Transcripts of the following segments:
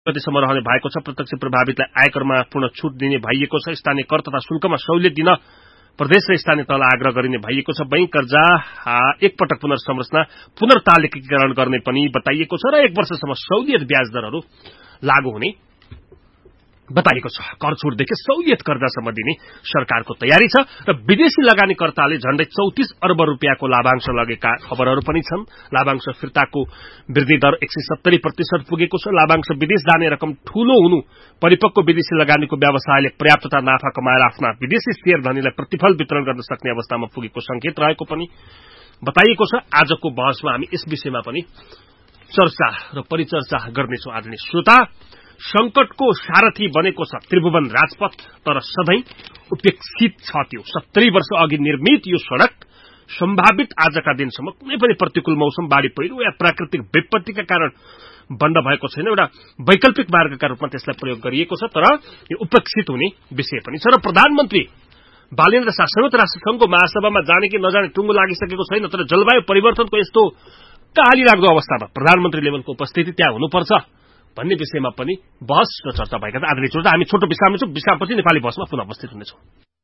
गतिसम्म रहने भएको छ। प्रत्यक्ष प्रभावितलाई आयकरमा पूर्ण छुट दिने भइएको छ। स्थानीय कर तथा शुल्कमा सहुलियत दिन प्रदेश र स्थानीय तहलाई आग्रह गरिने भइएको छ। बैंक कर्जा एकपटक पुनर्संरचना पुनर्तालिकीकरण गर्ने पनि बताइएको छ र 1 वर्षसम्म सहुलियत ब्याज दरहरू लागू हुने बताइएको छ। कर छुटदेखि सहुलियत कर्जासम्म दिने सरकारको तयारी छ र विदेशी लगानीकर्ताले झण्डै 34 अर्ब रुपियाँको लाभांश लगेका खबरहरू पनि छन्। लाभांश फिर्ताको वृद्धि दर 170% पुगेको छ। लाभांश विदेश जाने रकम ठूलो हुनु परिपक्व विदेशी लगानीको व्यवसायले पर्याप्तता नाफा कमाएर आफ्ना विदेशी शेयर धनीलाई प्रतिफल वितरण गर्न सक्ने अवस्थामा पुगेको संकेत रहेको पनि बताइएको छ। आजको बहसमा हामी यस विषयमा पनि चर्चा र परिचर्चा गर्नेछौँ। आदरणीय श्रोता, संकटको सारथी बनेको छ त्रिभुवन राजपथ, तर सधैँ उपेक्षित छ त्यो। 70 वर्ष अघि निर्मित यो सड़क सम्भावित आजका दिनसम्म कुनै पनि प्रतिकूल मौसम, बाढ़ी पहिरो या प्राकृतिक विपत्तिका कारण बन्द भएको छैन। एउटा वैकल्पिक मार्गका रूपमा त्यसलाई प्रयोग गरिएको छ, तर यो उपेक्षित हुने विषय पनि छ। र प्रधानमन्त्री बालेन्द्र शाह संयुक्त राष्ट्र संघको महासभामा जाने कि नजाने टुङ्गो लागिसकेको छैन। तर जलवायु परिवर्तनको यस्तो कहाली लाग्दो अवस्थामा प्रधानमन्त्री लेभलको उपस्थिति त्यहाँ हुनुपर्छ भन्ने विषयमा पनि बहस र चर्चा भएका छन्। आदरणीय श्रोता, हामी छोटो विश्राम लिन्छौँ। विश्रामपछि नेपाली बहसमा पुनः उपस्थित हुनेछौँ।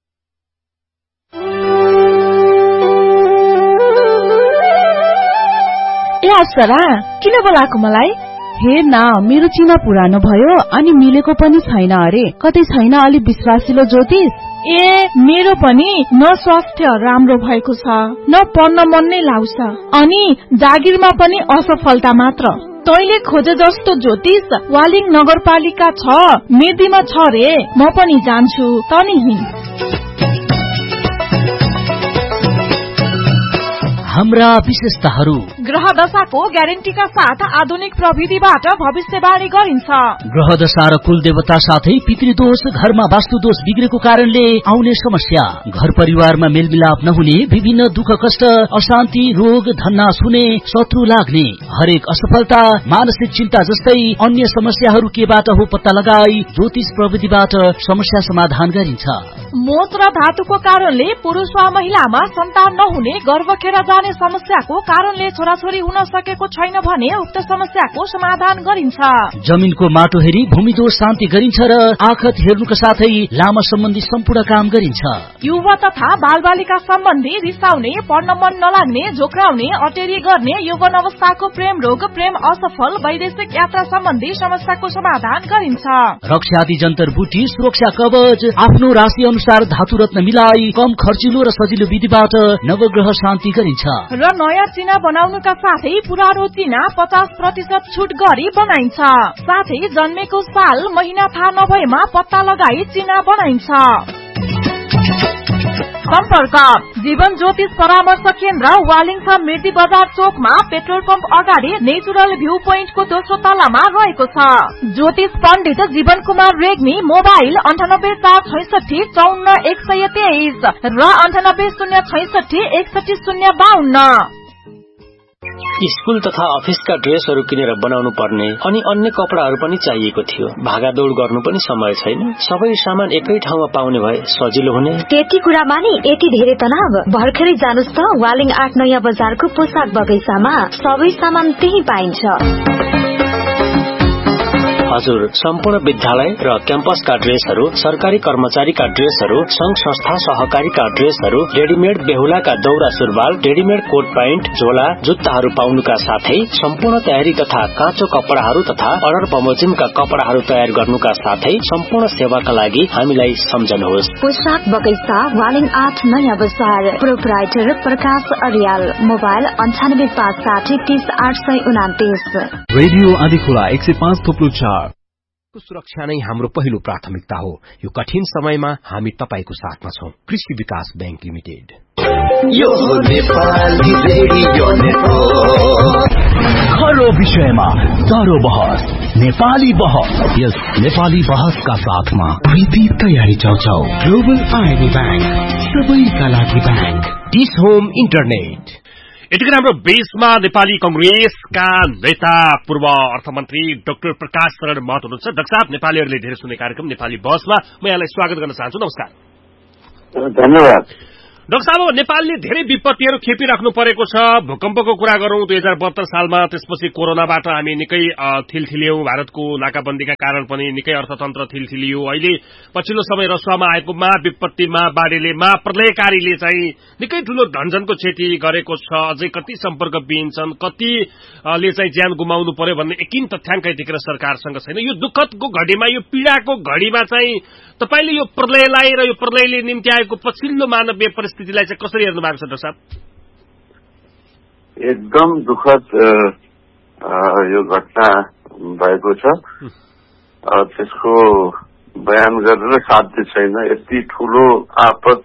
ए अप्सरा, किन बोलाएको मलाई? हेर न, मेरो चिना पुरानो भयो अनि मिलेको पनि छैन अरे। कतै छैन अलि विश्वासिलो ज्योतिष? ए मेरो पनि न स्वास्थ्य राम्रो भएको छ, न पढ्न मन नै लाग्छ, अनि जागिरमा पनि असफलता मात्र। तैले खोजे जस्तो ज्योतिष वालिङ नगरपालिका छ, मेदीमा छ रे। म पनि जान्छु, तनी हिँड। हाम्रा विशेषताहरू: ग्रह दशाको ग्यारेन्टीका साथ आधुनिक प्रविधिबाट भविष्यवाणी गरिन्छ। ग्रह दशा र कुल देवता साथै पितृदोष, घरमा वास्तुदोष बिग्रेको कारणले आउने समस्या, घर परिवारमा मेलमिलाप नहुने, विभिन्न दुःख कष्ट, अशान्ति, रोग, धन्नास हुने, शत्रु लाग्ने, हरेक असफलता, मानसिक चिन्ता जस्तै अन्य समस्याहरू केबाट हो पत्ता लगाई ज्योतिष प्रविधिबाट समस्या समाधान गरिन्छ। मोच र धातुको कारणले पुरुष वा महिलामा सन्तान नहुने, गर्भ खेर जाने समस्याको कारणले छोराछोरी हुन सकेको छैन भने उक्त समस्याको समाधान गरिन्छ। जमिनको माटो हेरी भूमिदोष शान्ति गरिन्छ र आखत हेर्नुका साथै लामा सम्बन्धी सम्पूर्ण काम गरिन्छ। युवा तथा बालबालिका सम्बन्धी रिसाउने, पढ्न मन नलाग्ने, झोक्राउने, अटेरी गर्ने, यौवन अवस्थाको प्रेम रोग, प्रेम असफल, वैदेशिक यात्रा सम्बन्धी समस्याको समाधान गरिन्छ। रक्षादि जन्तर बुटी, सुरक्षा कवच, आफ्नो राशि अनुसार धातु रत्न मिलाई कम खर्चिलो र सजिलो विधिबाट नवग्रह शान्ति गरिन्छ। र नयाँ चिना बनाउनुका साथै पुरानो चिना 50% छुट गरी बनाइन्छ। साथै जन्मेको साल महिना थाहा नभएमा पत्ता लगाई चिना बनाइन्छ। सम्पर्क: जीवन ज्योतिष परामर्श केन्द्र, वालिङ छ, मिर्दी बजार चोकमा, पेट्रोल पम्प अगाडि, नेचुरल भ्यू पोइन्टको दोस्रो तलामा रहेको छ। ज्योतिष पण्डित जीवन कुमार रेग्मी। मोबाइल 9846644123 र 9806616052। स्कूल तथा अफिसका ड्रेसहरू किनेर बनाउनु पर्ने अनि अन्य कपडाहरू पनि चाहिएको थियो। भागादौड गर्नु पनि समय छैन। सबै सामान एकै ठाउँमा पाउने भए सजिलो हुने। त्यति कुरामा नि यति धेरै तनाव? भर्खरै जानुस् त वालिङ 8 नयाँ बजारको पोसाक बगैँचामा। सबै सामान त्यही पाइन्छ। हजुर, सम्पूर्ण विद्यालय र क्याम्पसका ड्रेसहरू, सरकारी कर्मचारीका ड्रेसहरू, संघ संस्था सहकारीका ड्रेसहरू, रेडिमेड बेहुलाका दौरा सुरुवाल, रेडिमेड कोट प्यान्ट, झोला, जुत्ताहरू पाउनुका साथै सम्पूर्ण तयारी तथा काँचो कपडाहरू तथा अर्डर बमोजिमका कपडाहरू तयार गर्नुका साथै सम्पूर्ण सेवाका लागि हामीलाई सम्झनुहोस्। पोसाक बगैँचा, वालिङ 8 नयाँ बजार। प्रोपराइटर प्रकाश अर्याल। मोबाइल 9856300829। रेडियो आदिखोला 105.4। सुरक्षा नै हाम्रो पहिलो प्राथमिकता हो। यो कठिन समयमा हामी तपाईको साथमा छौं। कृषि विकास बैंक लिमिटेड। यो नेपाली रेडियो नेटवर्क। हर विषयमा चारो बहस, नेपाली बहस। यस नेपाली बहसका साथमा प्रीति तयारी चौचौ। ग्लोबल आईबी बैंक, सबैका लागि बैंक। Dish home internet. यतिकै हाम्रो बेसमा नेपाली कंग्रेसका नेता पूर्व अर्थमन्त्री डाक्टर प्रकाश शरण महत हुनुहुन्छ। डाक्टर साहब, नेपालीहरूले धेरै सुन्ने कार्यक्रम नेपाली बहसमा म यहाँलाई स्वागत गर्न चाहन्छु। नमस्कार। धन्यवाद। डाक्टर साहब, नेपालले धेरै विपत्तिहरू खेपिराख्नु परेको छ। भूकम्पको कुरा गरौं 2072 सालमा, त्यसपछि कोरोनाबाट हामी निकै थिलथिलियौं, भारतको नाकाबन्दीका कारण पनि निकै अर्थतन्त्र थिलथिलियो। अहिले पछिल्लो समय रसुवामा आएको महाविपत्तिमा, बाढीले, महाप्रलयकारीले चाहिँ निकै ठूलो धनजनको क्षति गरेको छ। अझै कति सम्पर्कविहीन छन्, कतिले चाहिँ ज्यान गुमाउनु पर्यो भन्ने एकिन तथ्याङ्क यतिखेर सरकारसँग छैन। यो दुःखदको घडीमा, यो पीडाको घडीमा चाहिँ तपाईले यो प्रलयलाई र यो प्रलयले निम्ति आएको पछिल्लो मानवीय परिस्थितिलाई चाहिँ कसरी हेर्नु भएको छ डाक्टर साहब? एकदम दुःखद यो घटना भएको छ। त्यसको बयान गरेर साध्य छैन। यति ठूलो आपत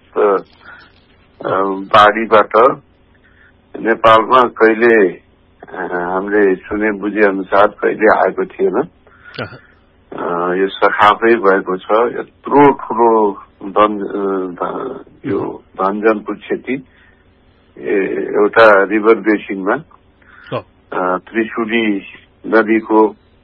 बाढीबाट नेपालमा कहिले हामीले सुने बुझे अनुसार कहिले आएको थिएन। यो सखापै भएको छ। यत्रो ठूलो यो धनजनको क्षति एउटा रिभर बेसिनमा त्रिशुली नदीको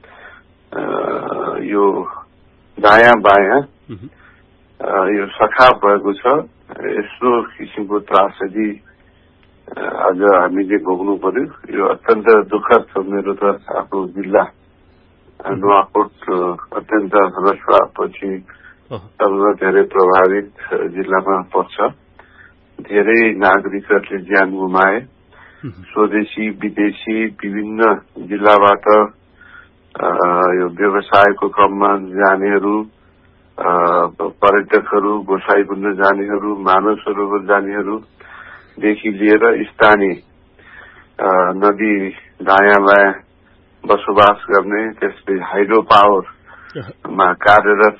यो दायाँ बायाँ यो सखाप भएको छ। यस्तो किसिमको त्रासदी आज हामीले भोग्नु पर्यो। यो अत्यन्त दुःखद छ। मेरो त आफ्नो जिल्ला नुवाकोट अत्यन्त रसुवापछि सबभन्दा धेरै प्रभावित जिल्लामा पर्छ। धेरै नागरिकहरूले ज्यान गुमाए। स्वदेशी विदेशी विभिन्न जिल्लाबाट यो व्यवसायको क्रममा जानेहरू, पर्यटकहरू, गोसाई बुन्न जानेहरू, मानव सरोवर जानेहरूदेखि लिएर स्थानीय नदी दायाँ बायाँ बसोबास गर्ने, त्यसपछि हाइड्रो पावरमा कार्यरत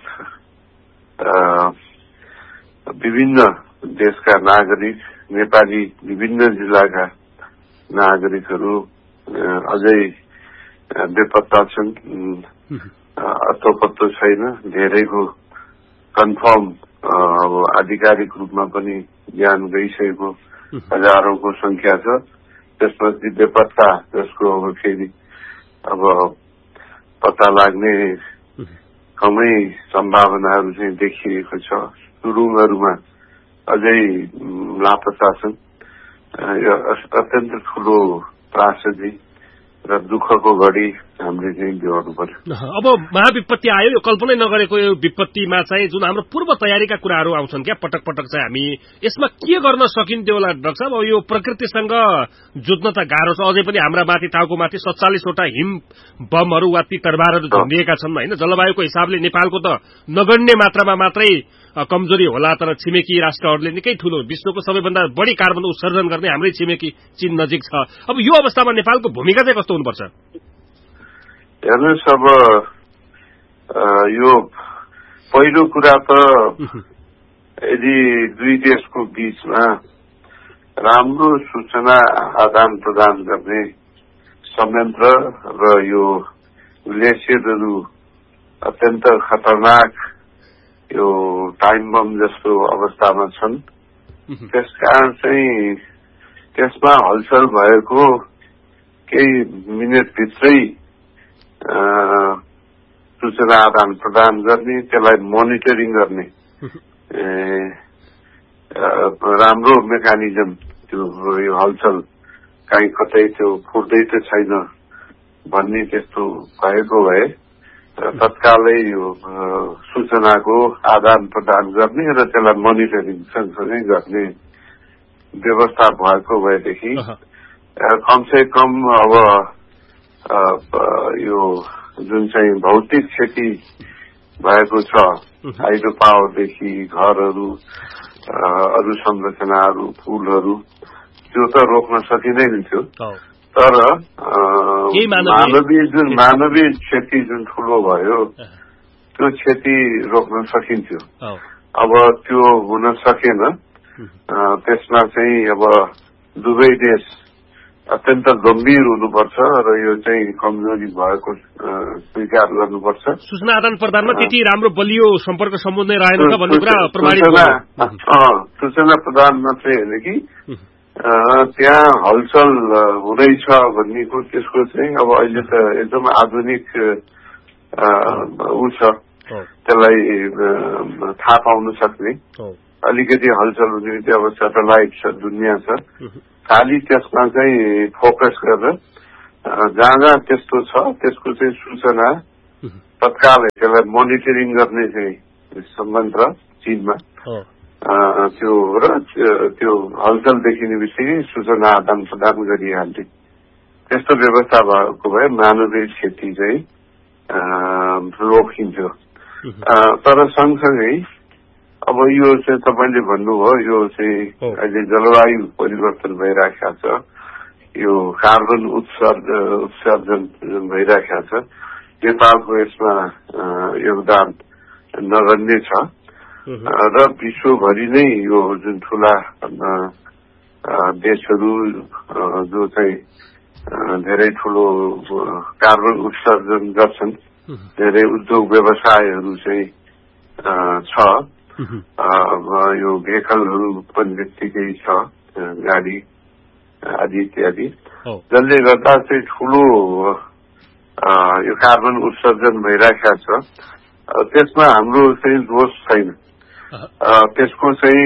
विभिन्न देशका नागरिक, नेपाली विभिन्न जिल्लाका नागरिकहरू अझै बेपत्ता छन्। अत्तो छैन। धेरैको कन्फर्म अब आधिकारिक रूपमा पनि ज्यान गइसकेको हजारौंको संख्या छ। त्यसपछि बेपत्ता जसको अब फेरि अब पत्ता लाग्ने कमै सम्भावनाहरू चाहिँ देखिएको छ। सुरुङहरूमा अझै लापता छन्। यो अत्यन्त ठूलो त्रासदी र दुःखको घडी हामीले चाहिँ जोड्नु पर्यो। अब महाविपत्ति आयो, यो कल्पनै नगरेको यो विपत्तिमा चाहिँ जुन हाम्रो पूर्व तयारीका कुराहरू आउँछन् क्या, पटक पटक चाहिँ हामी यसमा के गर्न सकिन्थ्यो होला डाक्टर साहब? अब यो प्रकृतिसँग जुझ्न त गाह्रो छ। अझै पनि हाम्रा माथि टाउको माथि 47 वटा हिम बमहरू वा ती तरबारहरू झन्डिएका छन् होइन। जलवायुको हिसाबले नेपालको त नगण्य मात्रामा मात्रै कमजोरी होला, तर छिमेकी राष्ट्रहरूले निकै ठूलो विश्वको सबैभन्दा बढी कार्बन उत्सर्जन गर्ने हाम्रै छिमेकी चीन नजिक छ। अब यो अवस्थामा नेपालको भूमिका चाहिँ कस्तो हुनुपर्छ? हेर्नुहोस्, अब यो पहिलो कुरा त यदि दुई देशको बीचमा राम्रो सूचना आदान प्रदान गर्ने संयन्त्र र यो ग्लेसियरहरू अत्यन्त खतरनाक यो टाइम बम जस्तो अवस्थामा छन्। त्यसकारण चाहिँ त्यसमा हलचल भएको केही मिनटभित्रै सूचना आदान प्रदान गर्ने, त्यसलाई मोनिटरिङ गर्ने राम्रो मेकानिजम, त्यो यो हलचल कहीँ कतै त्यो फुट्दै त छैन भन्ने त्यस्तो भएको भए तत्कालै यो सूचनाको आदान प्रदान गर्ने र त्यसलाई मोनिटरिङ सँगसँगै गर्ने व्यवस्था भएको भएदेखि कमसे कम अब यो जुन चाहिँ भौतिक क्षति भएको छ, हाइड्रो पावरदेखि घरहरू, अरू संरचनाहरू, पुलहरू, त्यो त रोक्न सकिँदैन थियो। तर मानवीय क्षति जुन ठूलो भयो त्यो क्षति रोक्न सकिन्थ्यो। अब त्यो हुन सकेन। त्यसमा चाहिँ अब दुवै देश अत्यन्त गम्भीर हुनुपर्छ र यो चाहिँ कमजोरी भएको स्वीकार गर्नुपर्छ। सूचना आदान प्रदानमा त्यति राम्रो बलियो सम्पर्क सम्बन्ध रहेन भन्ने कुरा प्रमाणित भयो। सूचना प्रदान मात्रै होइन कि त्यहाँ हलचल हुँदैछ भन्नेको त्यसको चाहिँ अब अहिले त एकदम आधुनिक ऊ छ, त्यसलाई थाहा पाउन सक्ने अलिकति हलचल हुने त्यो अब सेटेलाइट छ, दुनियाँ छ, खालि त्यसमा चाहिँ फोकस गरेर जहाँ जहाँ त्यस्तो छ त्यसको चाहिँ सूचना तत्कालै त्यसलाई मोनिटरिङ गर्ने चाहिँ सम्बन्ध र चीनमा त्यो र त्यो हलचल देखिने बित्तिकै सूचना आदान प्रदान गरिहाल्ने त्यस्तो व्यवस्था भएको भए मानवीय क्षति चाहिँ रोकिन्थ्यो। तर सँगसँगै अब यो चाहिँ तपाईँले भन्नुभयो यो चाहिँ अहिले जलवायु परिवर्तन भइराखेको छ, यो कार्बन उत्सर्जन भइराखेको छ, नेपालको यसमा योगदान नगर्ने छ र विश्वभरि नै यो जुन ठूला देशहरू जो चाहिँ धेरै ठूलो कार्बन उत्सर्जन गर्छन्, धेरै उद्योग व्यवसायहरू चाहिँ छ, यो भेहिकलहरू पनि त्यतिकै छ, गाडी आदि इत्यादि, जसले गर्दा चाहिँ ठूलो यो कार्बन उत्सर्जन भइराखेको छ। त्यसमा हाम्रो चाहिँ दोष छैन, त्यसको चाहिँ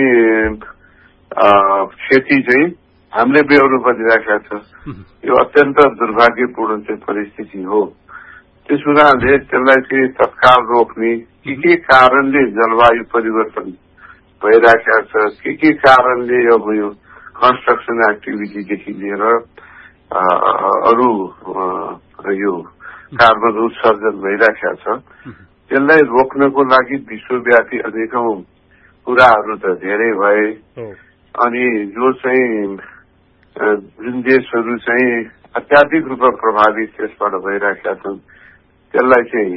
क्षति चाहिँ हामीले बेहोर्नु परिरहेको छ। यो अत्यन्त दुर्भाग्यपूर्ण चाहिँ परिस्थिति हो। त्यस हुनाले त्यसलाई चाहिँ तत्काल रोक्ने के कारणले जलवायु परिवर्तन भइरहेको छ, के कारणले अब यो कन्स्ट्रक्सन एक्टिभिटीदेखि लिएर अरू यो कार्बन उत्सर्जन भइरहेको छ, त्यसलाई रोक्नको लागि विश्वव्यापी अनेकौं कुराहरू त धेरै भए। अनि जो चाहिँ जुन देशहरू चाहिँ अत्याधिक रूपमा प्रभावित त्यसबाट भइरहेका छन् त्यसलाई चाहिँ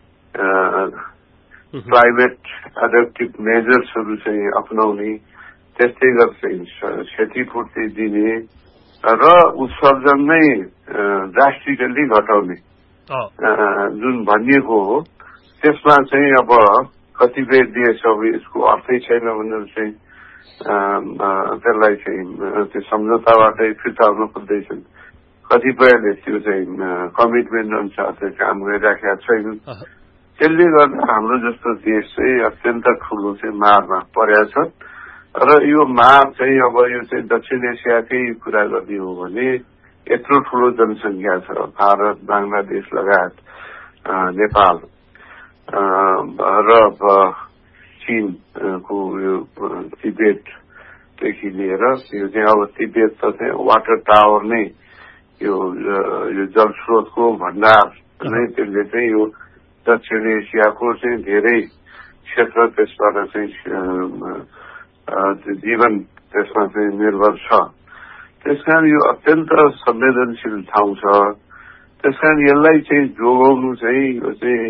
क्लाइमेट एडप्टिभ मेजर्सहरू चाहिँ अपनाउने, त्यस्तै गरेर चाहिँ क्षतिपूर्ति दिने र उत्सर्जन नै ड्रास्टिकली घटाउने जुन भनिएको हो, त्यसमा चाहिँ अब कतिपय देश अब यसको अर्थै छैन भनेर चाहिँ त्यसलाई चाहिँ त्यो सम्झौताबाटै फिर्ताउन खोज्दैछन्। कतिपयले त्यो चाहिँ कमिटमेन्ट अनुसार चाहिँ काम गरिराखेका छैनन्। त्यसले गर्दा हाम्रो जस्तो देश चाहिँ अत्यन्त ठूलो चाहिँ मारमा परेको छ र यो मार चाहिँ अब यो चाहिँ दक्षिण एसियाकै कुरा गर्ने हो भने यत्रो ठूलो जनसंख्या छ, भारत, बांग्लादेश लगायत नेपाल र चीनको यो तिब्बतदेखि लिएर यो चाहिँ अब तिब्बत त चाहिँ वाटर टावर नै यो जल स्रोतको भण्डार नै, त्यसले चाहिँ यो दक्षिण एसियाको चाहिँ धेरै क्षेत्र त्यसबाट चाहिँ जीवन त्यसमा चाहिँ निर्भर छ। त्यसकारण यो अत्यन्त संवेदनशील ठाउँ छ। त्यसकारण यसलाई चाहिँ जोगाउनु चाहिँ यो चाहिँ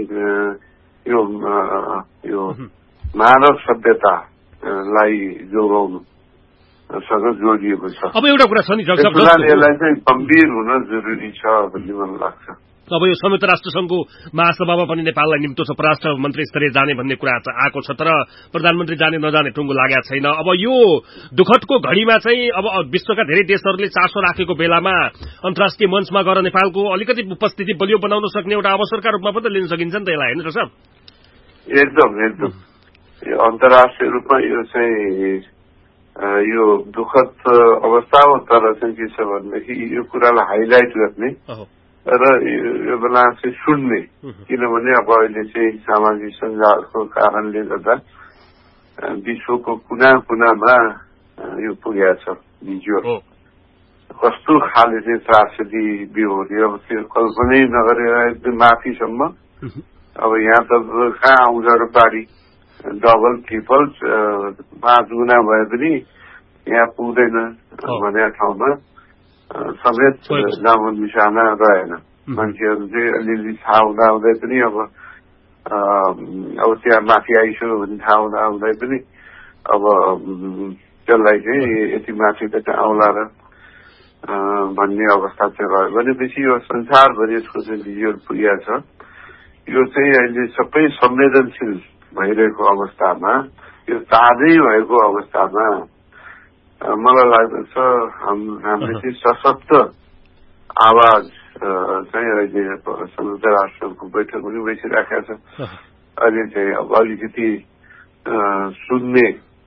यो मानव सभ्यतालाई जोगाउनु सँग जोडिएको छ। अब एउटा कुरा छ नि, यसलाई चाहिँ गम्भीर हुन जरुरी छ भन्ने मलाई लाग्छ। अब यो संयुक्त राष्ट्र संघको महासभामा पनि नेपाललाई निम्तो छ, परराष्ट्र मन्त्री स्तरीय जाने भन्ने कुरा आएको छ, तर प्रधानमन्त्री जाने नजाने टुङ्गो लागेको छैन। अब यो दुखदको घड़ीमा चाहिँ अब विश्वका धेरै देशहरूले चासो राखेको बेलामा अन्तर्राष्ट्रिय मञ्चमा गएर नेपालको अलिकति उपस्थिति बलियो बनाउन सक्ने एउटा अवसरका रूपमा पनि लिन सकिन्छ नि त यसलाई, होइन सर? एकदम यो अन्तर्राष्ट्रिय रूपमा यो चाहिँ यो दुखद अवस्था हो, तर चाहिँ के छ भनेदेखि यो कुरालाई हाइलाइट गर्ने र यो बेला चाहिँ सुन्ने, किनभने अब अहिले चाहिँ सामाजिक सञ्जालको कारणले गर्दा विश्वको कुना कुनामा यो पुगेको छ भिजुअल, कस्तो खाले चाहिँ त्रासदी बिहोर्यो, अब त्यो कल्पनै नगरेर एकदम माथिसम्म। अब यहाँ त कहाँ आउँछ र बाढी, डबल ट्रिपल 5 गुना भए पनि यहाँ पुग्दैन भन्ने ठाउँमा समेत लामो निशाना रहेन। मान्छेहरू चाहिँ अलिअलि थाहा हुँदै पनि अब त्यहाँ माथि आइसक्यो भन्ने थाहा हुँदै पनि अब त्यसलाई चाहिँ यति माथि त आउला र भन्ने अवस्था चाहिँ रह्यो भनेपछि यो संसारभरि यसको चाहिँ भिजुअल पुगेको छ। यो चाहिँ अहिले सबै संवेदनशील भइरहेको अवस्थामा, यो ताजै भएको अवस्थामा मलाई लाग्दछ हामीले चाहिँ सशक्त आवाज चाहिँ अहिले संयुक्त राष्ट्रको बैठक पनि बसिराखेको छ। अहिले चाहिँ अब अलिकति सुन्ने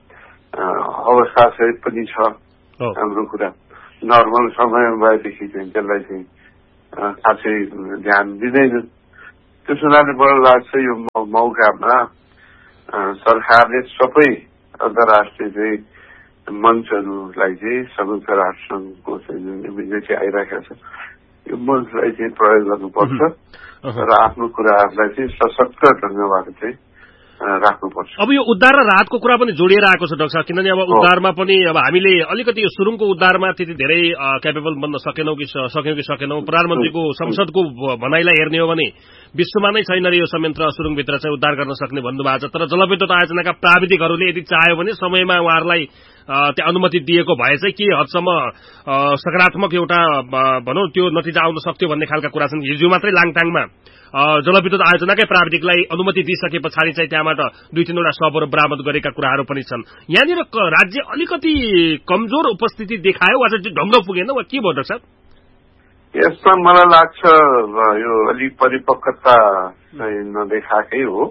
अवस्था सहित पनि छ हाम्रो कुरा। नर्मल समयमा भएदेखि चाहिँ त्यसलाई चाहिँ खासै ध्यान दिँदैन। त्यस हुनाले मलाई लाग्छ यो मौकामा सरकारले सबै अन्तर्राष्ट्रिय चाहिँ मञ्चहरूलाई चाहिँ संयुक्त राष्ट्र संघको चाहिँ जुन विदेशी आइरहेको छ यो मञ्चलाई चाहिँ प्रयोग गर्नुपर्छ र आफ्नो कुराहरूलाई चाहिँ सशक्त ढङ्गबाट चाहिँ राख्नुपर्छ। अब यो उद्धार र राहतको कुरा पनि जोडिएर आएको छ डाक्टर साहब, किनभने अब उद्धारमा पनि अब हामीले अलिकति यो सुरुङको उद्धारमा त्यति धेरै क्यापेबल बन्न सक्यौं कि सकेनौं। प्रधानमन्त्रीको संसदको भनाइलाई हेर्ने हो भने विश्वमा नै छैन यो संयन्त्र सुरुङभित्र चाहिँ उद्धार गर्न सक्ने भन्नुभएको छ। तर जलविद्युत आयोजनाका प्राविधिकहरूले यदि चाह्यो भने समयमा उहाँहरूलाई त्यो अनुमति दिएको भए चाहिँ के हदसम्म सकारात्मक एउटा भनौं त्यो नतिजा आउन सक्थ्यो भन्ने खालका कुरा छन्। हिजो मात्रै लाङटाङमा जलविद्युत आयोजनाकै प्राविधिकलाई अनुमति दिइसके पछाडि चाहिँ त्यहाँबाट 2-3वटा शवहरू बरामद गरेका कुराहरू पनि छन्। यहाँनिर राज्य अलिकति कमजोर उपस्थिति देखायो वा चाहिँ ढङ्ग पुगेन वा के भयो डाक्टर साहब? यसमा मलाई लाग्छ यो अलिक परिपक्वता चाहिँ नदेखाएकै हो।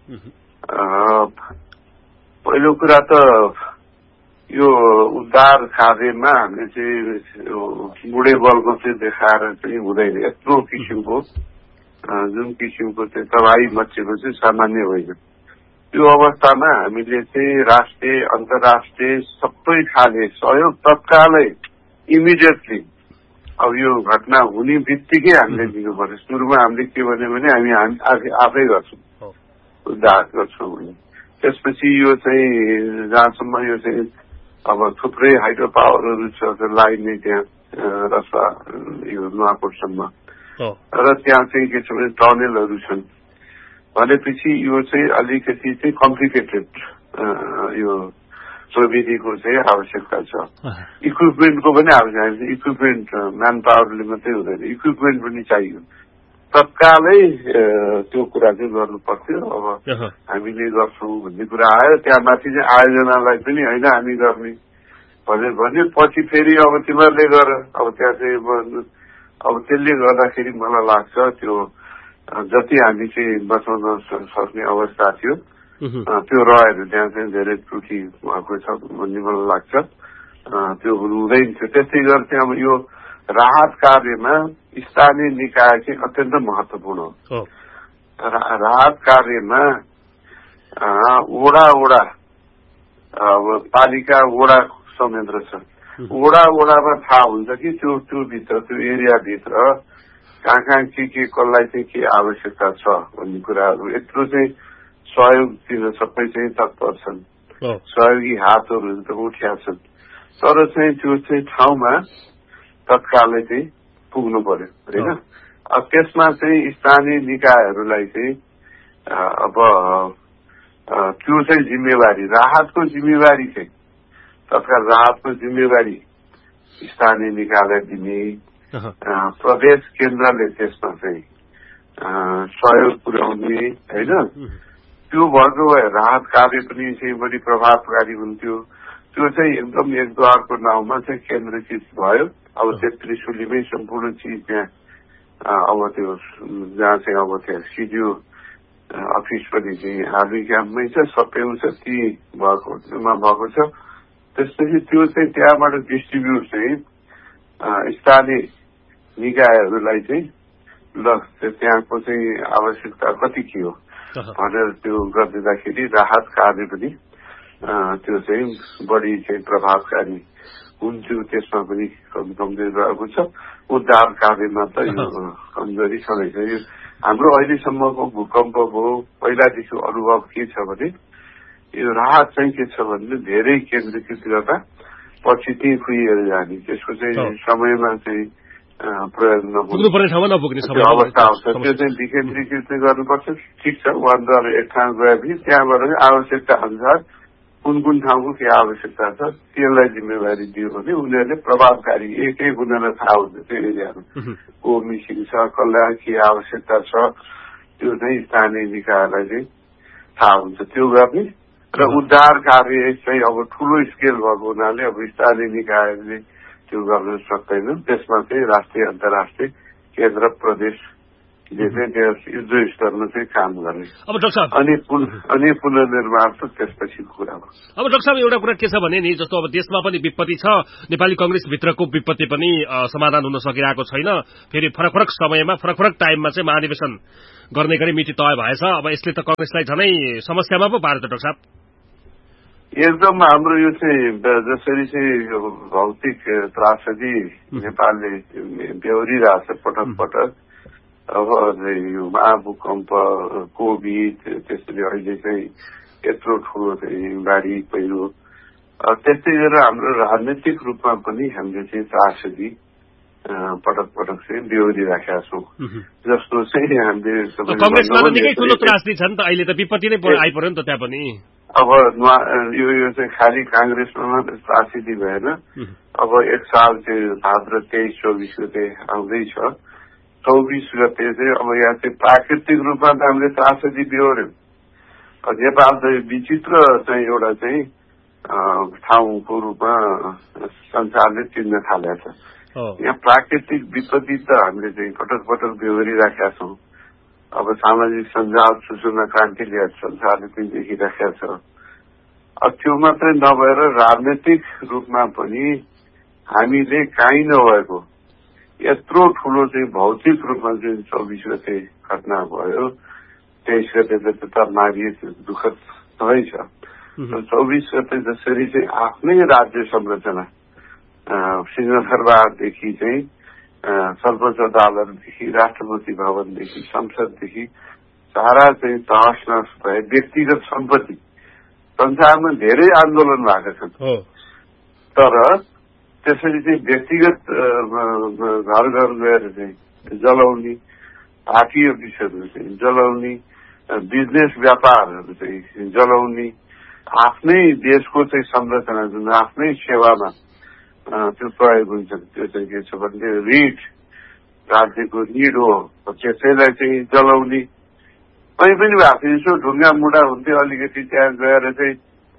पहिलो कुरा त यो उद्धार कार्यमा हामीले चाहिँ बुढे बलको चाहिँ देखाएर चाहिँ हुँदैन। यत्रो किसिमको जुन किसिमको चाहिँ तबाही मचेको चाहिँ सामान्य होइन। त्यो अवस्थामा हामीले चाहिँ राष्ट्रिय अन्तर्राष्ट्रिय सबै खाले सहयोग तत्कालै इमिडिएटली अब यो घटना हुने बित्तिकै हामीले दिनु पर्यो। सुरुमा हामीले के भन्यो भने हामी आफै गर्छौँ उद्धार गर्छौँ भने, त्यसपछि यो चाहिँ जहाँसम्म यो चाहिँ अब थुप्रै हाइड्रो पावरहरू छ लाइने त्यहाँ रसा यो नुवाकोटसम्म र त्यहाँ चाहिँ के छ भने टनेलहरू छन् भनेपछि यो चाहिँ अलिकति चाहिँ कम्प्लिकेटेड यो प्रविधिको चाहिँ आवश्यकता छ। इक्विपमेन्टको पनि आवश्यकता, इक्विपमेन्ट म्यान पावरले मात्रै हुँदैन, इक्विपमेन्ट पनि चाहियो। तत्कालै त्यो कुरा चाहिँ गर्नु पर्थ्यो। अब हामीले गर्छौँ भन्ने कुरा आयो, त्यहाँ माथि चाहिँ आयोजनालाई पनि होइन हामी गर्ने भनेर भन्यो। पछि फेरि अब तिमीहरूले गर, अब त्यहाँ चाहिँ अब त्यसले गर्दाखेरि मलाई लाग्छ त्यो जति हामी चाहिँ बचाउन सक्ने अवस्था थियो त्यो रहेर त्यहाँ चाहिँ धेरै त्रुटि भएको छ भन्ने मलाई लाग्छ। त्यो हुँदैन थियो। त्यस्तै गरेर चाहिँ अब यो राहत कार्यमा स्थानीय निकाय चाहिँ अत्यन्त महत्वपूर्ण हो। राहत कार्यमा वडा पालिका वडा संयन्त्र छ। वडामा थाहा हुन्छ कि त्यो भित्र त्यो एरियाभित्र कहाँ के कसलाई चाहिँ के आवश्यकता छ भन्ने कुराहरू यत्रो चाहिँ सहयोग दिन सबै चाहिँ तत्पर छन्। सहयोगी हातहरू त उठ्या छन्, तर चाहिँ त्यो चाहिँ ठाउँमा तत्कालै चाहिँ पुग्नु पर्यो होइन। अब त्यसमा चाहिँ स्थानीय निकायहरूलाई चाहिँ अब त्यो चाहिँ जिम्मेवारी, राहतको जिम्मेवारी चाहिँ तत्काल राहतको जिम्मेवारी स्थानीय निकायलाई दिने, प्रदेश केन्द्रले त्यसमा चाहिँ सहयोग पुर्याउने होइन। त्यो भएको भए राहत कार्य पनि चाहिँ बढी प्रभावकारी हुन्थ्यो। त्यो चाहिँ एकदम एकद्वारको नाउँमा चाहिँ केन्द्रीकृत भयो। अब त्यो त्रिशुलीमै सम्पूर्ण चिज त्यहाँ अब त्यो जहाँ चाहिँ अब त्यहाँ सिडिओ अफिस पनि चाहिँ आर्मी क्याम्पमै छ, सबै छ ती भएको छ। त्यसपछि त्यो चाहिँ त्यहाँबाट डिस्ट्रिब्युट चाहिँ स्थानीय निकायहरूलाई चाहिँ ल त्यहाँको चाहिँ आवश्यकता कति के हो भनेर त्यो गरिदिँदाखेरि राहत कार्य पनि त्यो चाहिँ बढी चाहिँ प्रभावकारी हुन्थ्यो। त्यसमा पनि कमजोरी रहेको छ। उद्धार कार्यमा त यो कमजोरी छँदैछ। यो हाम्रो अहिलेसम्मको भूकम्पको पहिलादेखि अनुभव के छ भने यो राहत चाहिँ के छ भने धेरै केन्द्रीकृत गर्दा पछि त्यही खुइएर जाने, त्यसको चाहिँ समयमा चाहिँ प्रयोग नपुग्ने अवस्था आउँछ। त्यो चाहिँ विकेन्द्रीकृत गर्नुपर्छ। ठिक छ, उहाँद्वारा एक ठाउँ गएपछि त्यहाँबाट आवश्यकता अनुसार कुन ठाउँको के आवश्यकता छ त्यसलाई जिम्मेवारी दियो भने उनीहरूले प्रभावकारी एक उनीहरूलाई थाहा हुन्छ त्यो एरियामा को मिसिङ छ, कसलाई के आवश्यकता छ त्यो चाहिँ स्थानीय निकायलाई चाहिँ थाहा हुन्छ त्यो गर्ने। र उद्धार कार्य चाहिँ अब ठूलो स्केल भएको हुनाले अब स्थानीय निकायले त्यो गर्न सक्दैन। त्यसमा चाहिँ राष्ट्रिय अन्तर्राष्ट्रिय केन्द्र प्रदेश चाहिँ त्यस युद्ध स्तरमा चाहिँ काम गर्ने। अब डाक्टर साहब अनि पुनर्निर्माण त त्यसपछिको कुरा हो। अब डाक्टर साहब एउटा कुरा के छ भने नि, जस्तो अब देशमा पनि विपत्ति छ, नेपाली कंग्रेसभित्रको विपत्ति पनि समाधान हुन सकिरहेको छैन। फेरि फरक फरक समयमा फरक फरक टाइममा चाहिँ महाधिवेशन गर्ने गरी मिति तय भएछ। अब यसले त कंग्रेसलाई झनै समस्यामा पो पार्छ डाक्टर साहब। एकदम हाम्रो यो चाहिँ जसरी चाहिँ भौतिक त्रासदी नेपालले बेहोरिरहेछ पटक पटक, अब यो महाभूकम्प, कोभिड, त्यसरी अहिले चाहिँ यत्रो ठुलो चाहिँ बाढी पहिरो, त्यस्तै गरेर हाम्रो राजनैतिक रूपमा पनि हामीले चाहिँ त्रासदी पटक पटक चाहिँ बेहोरिराखेका छौँ। जस्तो चाहिँ हामीले कंग्रेसमा त निकै ठुलो त्रासदी छ नि त, अहिले त विपत्ति नै आइपर्यो नि त त्यहाँ पनि। अब यो चाहिँ खालि कांग्रेसमा मात्र त्रासदी भएन। अब एक साल चाहिँ भाद्र 23-24 गते आउँदैछ। 24 गते चाहिँ अब यहाँ चाहिँ प्राकृतिक रूपमा त हामीले त्रासदी बेहोर्यौं। नेपाल चाहिँ विचित्र चाहिँ एउटा चाहिँ ठाउँको रूपमा संसारले चिन्न थालेको छ। यहाँ प्राकृतिक विपत्ति त हामीले चाहिँ पटक पटक बेहोरिराखेका छौँ। अब सामाजिक सञ्जाल सूचना क्रान्तिले संसारले पनि देखिराखेका छ। अब त्यो मात्रै नभएर राजनैतिक रूपमा पनि हामीले काहीँ नभएको यत्रो ठुलो चाहिँ भौतिक रूपमा चाहिँ 24 गते घटना भयो। 23 गते त मारिए दुःखद नै छ। 24 गते जसरी चाहिँ आफ्नै राज्य संरचना सिंहदरबारदेखि चाहिँ सर्वोच्च अदालतदेखि, राष्ट्रपति भवनदेखि, संसददेखि सारा चाहिँ तहस नहस भए व्यक्तिगत सम्पत्ति संसारमा धेरै आन्दोलन भएका छन्। तर त्यसरी चाहिँ व्यक्तिगत घर घर गएर चाहिँ जलाउने, पार्टी अफिसहरू चाहिँ जलाउने, बिजनेस व्यापारहरू चाहिँ जलाउने, आफ्नै देशको चाहिँ संरचना जुन आफ्नै सेवामा त्यो प्रयोग हुन्छ, त्यो चाहिँ के छ भने रिट राज्यको निड हो, त्यसैलाई चाहिँ जलाउने। कहीँ पनि भएको थियो यसो ढुङ्गा मुढा हुन्थ्यो, अलिकति त्यहाँ गएर चाहिँ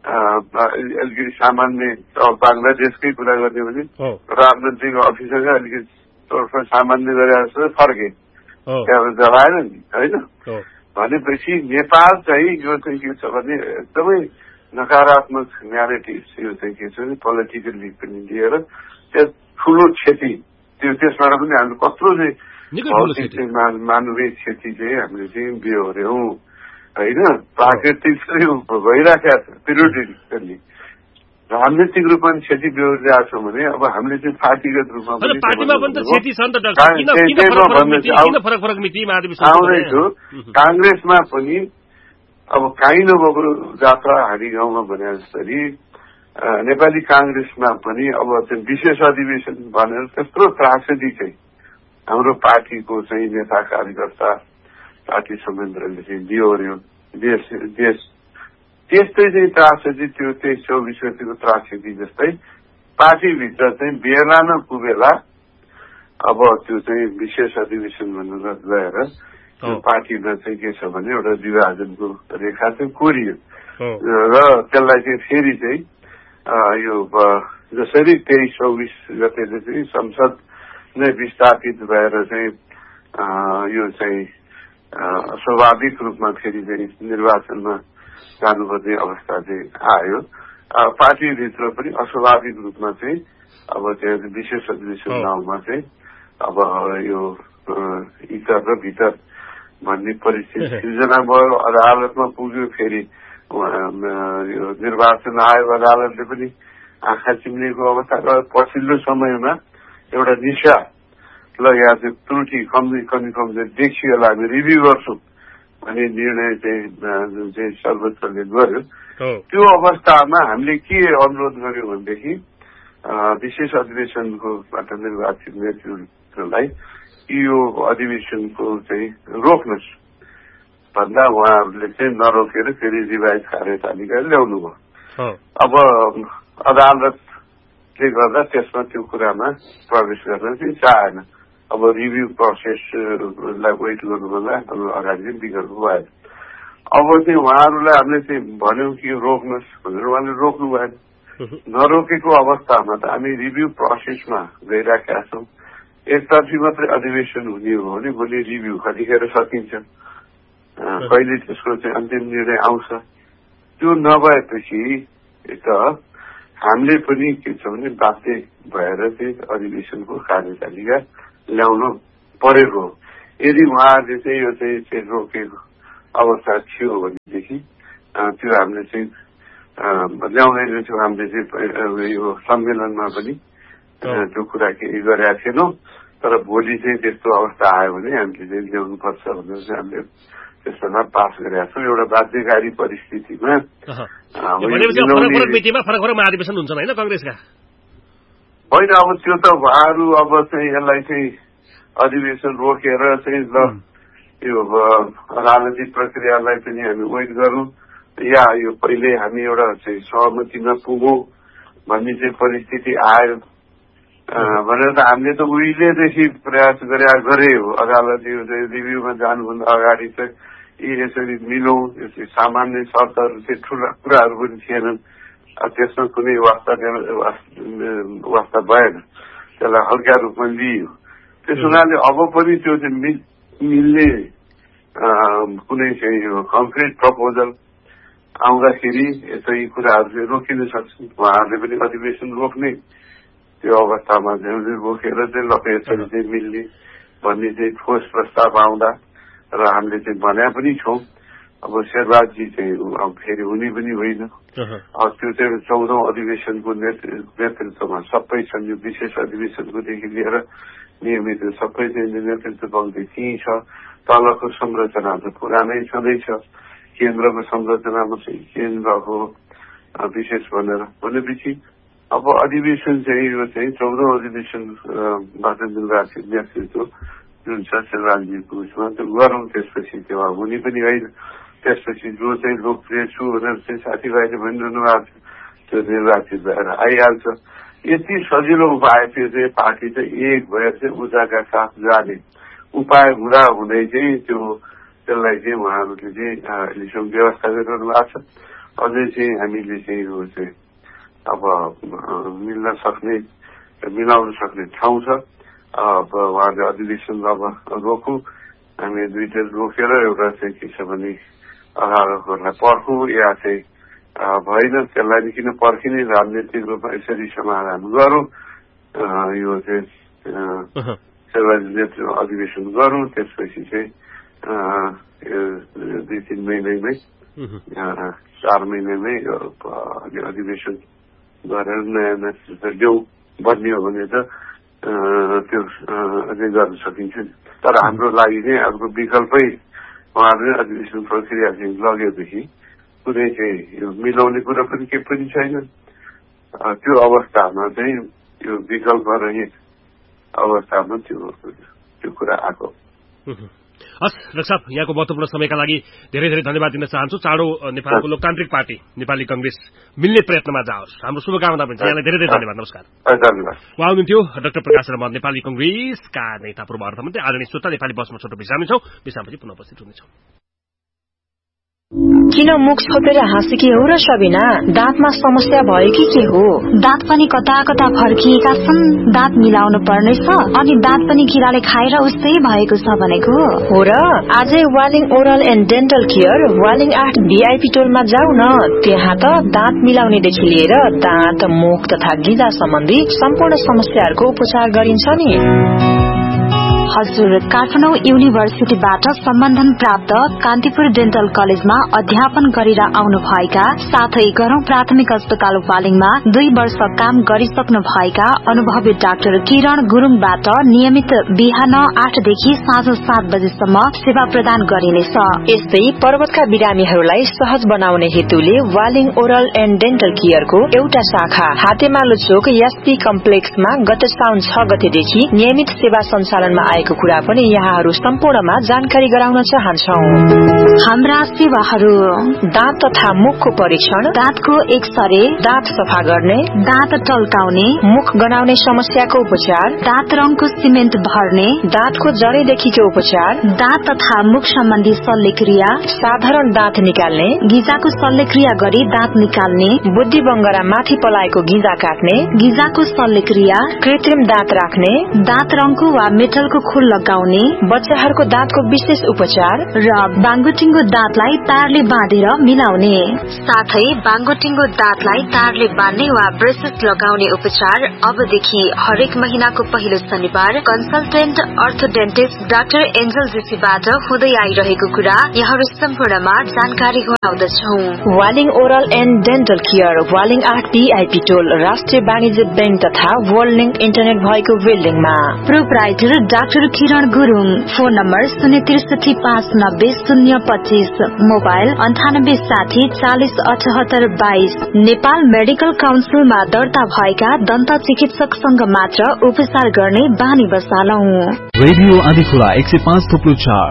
अलिकति सामान्य बंगलादेशकै कुरा गर्ने भने राजनैतिक अफिसरले अलिकति सामान्य गरेर जस्तो फर्के, त्यहाँ जलाएन नि, होइन। भनेपछि नेपाल चाहिँ यो चाहिँ के छ भने एकदमै नकारात्मक न्यारेटिभ यो चाहिँ के छ भने पोलिटिकली पनि लिएर त्यो ठुलो क्षति, त्यो त्यसबाट पनि हामीले कत्रो चाहिँ भौतिक चाहिँ मानवीय क्षति चाहिँ हामीले चाहिँ बेहोर्यौं, होइन। प्राकृतिक चाहिँ भइराखेका छ पिरियोडिकली, राजनीतिक रूपमा क्षति बेहोरिरहेको छौँ भने अब हामीले चाहिँ पार्टीगत रूपमा आउँदैछु। कांग्रेसमा पनि अब काहीँ नभएको जात्रा हाडी गाउँमा भने जसरी नेपाली कांग्रेसमा पनि अब चाहिँ विशेष अधिवेशन भनेर त्यत्रो त्रासदी चाहिँ हाम्रो पार्टीको चाहिँ नेता कार्यकर्ता पार्टी संयन्त्रले चाहिँ बेहोर्यो। देश त्यस्तै चाहिँ त्रासदी त्यो 23-24 गतिको त्रासदी जस्तै पार्टीभित्र चाहिँ बेला न कुबेला अब त्यो चाहिँ विशेष अधिवेशन भनेर गएर पार्टीमा चाहिँ के छ भने एउटा विभाजनको रेखा चाहिँ कोरियो र त्यसलाई चाहिँ फेरि चाहिँ यो जसरी 23-24 गतेले चाहिँ संसद नै विस्थापित भएर चाहिँ यो चाहिँ स्वाभाविक रूपमा फेरि चाहिँ निर्वाचनमा जानुपर्ने अवस्था चाहिँ आयो। पार्टीभित्र पनि अस्वाभाविक रूपमा चाहिँ अब त्यहाँ विशेष अधिवेशन नाउँमा चाहिँ अब यो इतर र भितर भन्ने परिस्थिति सिर्जना भयो। अदालतमा पुग्यो, फेरि यो निर्वाचन आयोग अदालतले पनि आँखा चिम्लेको अवस्था र पछिल्लो समयमा एउटा निशा ल यहाँ चाहिँ त्रुटि कमी देखियो, हामी रिभ्यू गर्छौँ भन्ने निर्णय चाहिँ जुन चाहिँ सर्वोच्चले गर्यो। त्यो अवस्थामा हामीले के अनुरोध गर्यौं भनेदेखि विशेष अधिवेशनकोबाट निर्वाचित नेतृत्वलाई यो अधिवेशनको चाहिँ रोक्नुहोस् भन्दा उहाँहरूले चाहिँ नरोकेर फेरि रिभाइज कार्यतालिका ल्याउनु भयो। अब अदालतले गर्दा त्यसमा त्यो कुरामा प्रवेश गर्न चाहिँ चाहेन। अब रिभ्यू प्रोसेसलाई वेट गर्नुभन्दा अगाडि चाहिँ बिगर्नु भएन। अब चाहिँ उहाँहरूलाई हामीले चाहिँ भन्यौं कि रोक्नुहोस् भनेर उहाँले रोक्नु भएन। नरोकेको अवस्थामा त हामी रिभ्यू प्रोसेसमा गइराखेका छौँ। एकतर्फी मात्रै अधिवेशन हुने हो भने भोलि रिभ्यू कतिखेर सकिन्छ, कहिले त्यसको चाहिँ अन्तिम निर्णय आउँछ। त्यो नभएपछि त हामीले पनि के छ भने बाध्य भएर चाहिँ अधिवेशनको कार्यतालिका ल्याउन परेको। यदि उहाँहरूले चाहिँ यो चाहिँ रोकेको अवस्था थियो भनेदेखि त्यो हामीले चाहिँ ल्याउँदैन थियौँ। हामीले चाहिँ यो सम्मेलनमा पनि त्यो कुरा केही गरेका थिएनौँ। तर भोलि चाहिँ त्यस्तो अवस्था आयो भने हामीले चाहिँ ल्याउनुपर्छ भनेर चाहिँ हामीले त्यसमा पास गरेका छौँ। एउटा बाध्यकारी परिस्थितिमा फरक महाधिवेशन हुन्छ होइन कंग्रेसका? होइन, अब त्यो त उहाँहरू अब चाहिँ यसलाई चाहिँ अधिवेशन रोकेर चाहिँ ल यो राजनीतिक प्रक्रियालाई पनि हामी वेट गरौँ या यो पहिले हामी एउटा चाहिँ सहमतिमा पुगौँ भन्ने चाहिँ परिस्थिति आयो भनेर त हामीले त उहिलेदेखि प्रयास गरे हो। अदालत यो चाहिँ रिभ्यूमा जानुभन्दा अगाडि चाहिँ यसरी मिलौँ, यसरी सामान्य शर्तहरू चाहिँ ठुला कुराहरू पनि थिएनन्। त्यसमा कुनै वास्ता भएन, त्यसलाई हल्का रूपमा लिइयो। त्यस हुनाले अब पनि त्यो चाहिँ मिल्ने कुनै चाहिँ यो कन्क्रिट प्रपोजल आउँदाखेरि यी कुराहरू चाहिँ रोकिन सक्छन्। उहाँहरूले पनि अधिवेशन रोक्ने त्यो अवस्थामा चाहिँ रोकेर चाहिँ यसरी चाहिँ मिल्ने भन्ने चाहिँ ठोस प्रस्ताव आउँदा र हामीले चाहिँ भन्या पनि छौँ। अब शेरबहादुरजी चाहिँ अब फेरि हुने पनि होइन। त्यो चाहिँ 14औं अधिवेशनको नेतृत्वमा सबै छन्। यो विशेष अधिवेशनकोदेखि लिएर नियमित सबै चाहिँ नेतृत्व बन्दै त्यहीँ छ। तलको संरचना त पुरानै छँदैछ, केन्द्रको संरचनामा चाहिँ केन्द्रको विशेष भनेपछि अब अधिवेशन चाहिँ यो चाहिँ 14औं अधिवेशनबाट निर्वाचित नेतृत्व जुन छ शेरबहादुरजीको उसमा त्यो गरौँ। त्यसपछि त्यो हुने पनि होइन। त्यसपछि जो चाहिँ लोकप्रिय छु भनेर चाहिँ साथीभाइले भनिरहनु भएको छ त्यो निर्वाचित भएर आइहाल्छ। यति सजिलो उपाय थियो चाहिँ पार्टी चाहिँ एक भएर चाहिँ ऊर्जाका साथ जाने उपाय हुँदा हुँदै चाहिँ त्यसलाई चाहिँ उहाँहरूले चाहिँ अहिलेसम्म व्यवस्था गरिरहनु भएको छ। अझै चाहिँ हामीले चाहिँ यो चाहिँ अब मिलाउन सक्ने ठाउँ छ। अब उहाँले अधिवेशन अब रोकौँ, हामी दुईटा रोकेर एउटा चाहिँ के छ भने अगाडिलाई पर्खौँ या चाहिँ भएन त्यसलाई किन पर्खिने, राजनीतिक रूपमा यसरी समाधान गरौँ। यो चाहिँ नेतृत्व अधिवेशन गरौँ। त्यसपछि चाहिँ 2-3 महिनामै 4 महिनामै अधिवेशन गरेर नयाँ नेतृत्व ल्याउँ भन्ने हो भने त त्यो अझै गर्न सकिन्छ। तर हाम्रो लागि चाहिँ अर्को विकल्पै उहाँहरूले अधिवेशन प्रक्रिया चाहिँ लगेपछि कुनै चाहिँ यो मिलाउने कुरा पनि केही पनि छैन। त्यो अवस्थामा चाहिँ त्यो विकल्प रहे अवस्थामा त्यो कुरा आएको। हस् डाक्टर साहब, यहाँको महत्वपूर्ण समयका लागि धेरै धेरै धन्यवाद दिन चाहन्छु। चाँडो नेपालको लोकतान्त्रिक पार्टी नेपाली कंग्रेस मिल्ने प्रयत्नमा जाओस्, हाम्रो शुभकामना पनि छ। यहाँलाई धेरै धेरै धन्यवाद। नमस्कार। धन्यवाद। उहाँ हुनुहुन्थ्यो डाक्टर प्रकाश रमन, नेपाली कंग्रेसका नेता, पूर्व अर्थमन्त्री। आदरणीय श्रोता, नेपाली बसमा छोटो विश्रामी छौँ। विश्रामपछि पुनः उपस्थित हुनेछौँ। किन मुख छोपेर हाँसेकी हो र सबिना? दाँतमा समस्या भयो कि के हो? दाँत पनि कता कता फर्किएका छन्, दाँत मिलाउनु पर्नेछ, अनि दाँत पनि किराले खाएर उस्तै भएको छ भनेको हो र। आजै Waling oral and dental care Waling 8 VIP टोलमा जाऊ न। त्यहाँ त दाँत मिलाउनेदेखि लिएर दाँत, मुख तथा गिजा सम्बन्धी सम्पूर्ण समस्याहरूको उपचार गरिन्छ नि। हजुर, काठमाडौँ युनिभर्सिटीबाट सम्बन्धन प्राप्त कान्तिपुर डेन्टल कलेजमा अध्यापन गरेर आउनु भएका साथै गरौं प्राथमिक अस्पताल वालिङमा 2 वर्ष काम गरिसक्नु भएका अनुभवी डाक्टर किरण गुरुङबाट नियमित बिहान 8 देखि साँझ 7 बजेसम्म सेवा प्रदान गरिनेछ। यस्तै पर्वतका बिरामीहरूलाई सहज बनाउने हेतुले वालिङ ओरल एन्ड डेन्टल केयरको एउटा शाखा हातेमालो चोक एसपी कम्प्लेक्समा गत साउन 6 गतेदेखि नियमित सेवा सञ्चालनमा पलाएको कुरा पनि यहाँहरू सम्पूर्णमा जानकारी गराउन चाहन्छौं। हाम्रा सेवाहरू: दाँत तथा मुखको परीक्षण, दाँतको एक्सरे, दाँत सफा गर्ने, दाँत टल्काउने, मुख गनाउने समस्याको उपचार, दाँत रङको सिमेन्ट भर्ने, दाँतको जडैदेखिको उपचार, दाँत तथा मुख सम्बन्धी शल्यक्रिया, साधारण दाँत निकाल्ने, गिजाको शल्यक्रिया गरी दाँत निकाल्ने, बुद्धि बंगरा माथि पलाएको गिजा काट्ने, गिजाको शल्यक्रिया, कृत्रिम दाँत राख्ने, दाँत रङको वा मेटलको खुल लगाउने, बच्चाहरूको दाँतको विशेष उपचार र बाङ्गोटिङ्गो दाँतलाई तारले बाँधेर मिलाउने, साथै बाङ्गोटिङ्गो दाँतलाई तारले बाँध्ने वा ब्रेसेस लगाउने उपचार अबदेखि हरेक महिनाको पहिलो शनिबार कन्सल्टेन्ट अर्थोडेन्टिस्ट डाक्टर एन्जल जेसीबाट हुँदै आइरहेको कुरा यहाँहरू सम्पूर्णमा जानकारी गराउँदछौं। Waling oral and dental care, Waling 8 PIP टोल, राष्ट्रिय वाणिज्य बैंक तथा वर्ल्ड लिंक इन्टरनेट भएको बिल्डिङमा। प्रोप्राइटर डाक्टर किरण Gurung, phone number 063599025, mobile 9860407822। Nepal medical काउन्सिलमा दर्ता भएका दन्त चिकित्सकसँग मात्र उपचार गर्ने बानी बसालौं। रेडियो आँधीखोला 105.4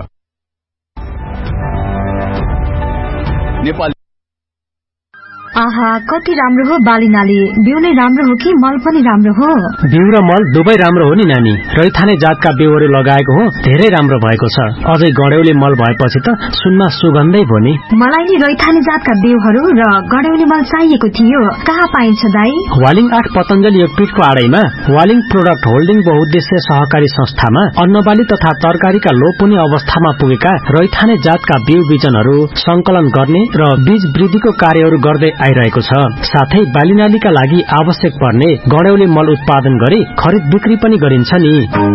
नेपाली। आहा, कति राम्रो हो बालीनाली। बिउ नै राम्रो हो कि मल पनि राम्रो हो? बिउ र मल दुवै राम्रो हो नि नानी। रैथाने जातका बिउहरू लगाएको हो, धेरै राम्रो भएको छ। अझै गड्यौली मल भएपछि त सुनमा सुगन्धै भयो नि। मलाई नि रैथाने जातका बिउहरू र गड्यौली मल चाहिएको थियो। कहाँ पाइन्छ दाई? वालिङ 8 पतञ्जलि योगपीठको आडैमा वालिङ प्रोडक्ट होल्डिङ बहुउद्देश्य सहकारी संस्थामा अन्नबाली तथा तरकारीका लोपुनी अवस्थामा पुगेका रैथाने जातका बिउ बिजनहरू संकलन गर्ने र बीज वृद्धिको कार्यहरू गर्दै आइरहेको छ। साथै बालीनालीका लागि आवश्यक पर्ने गड्यौली मल उत्पादन गरी खरिद बिक्री पनि गरिन्छ नि।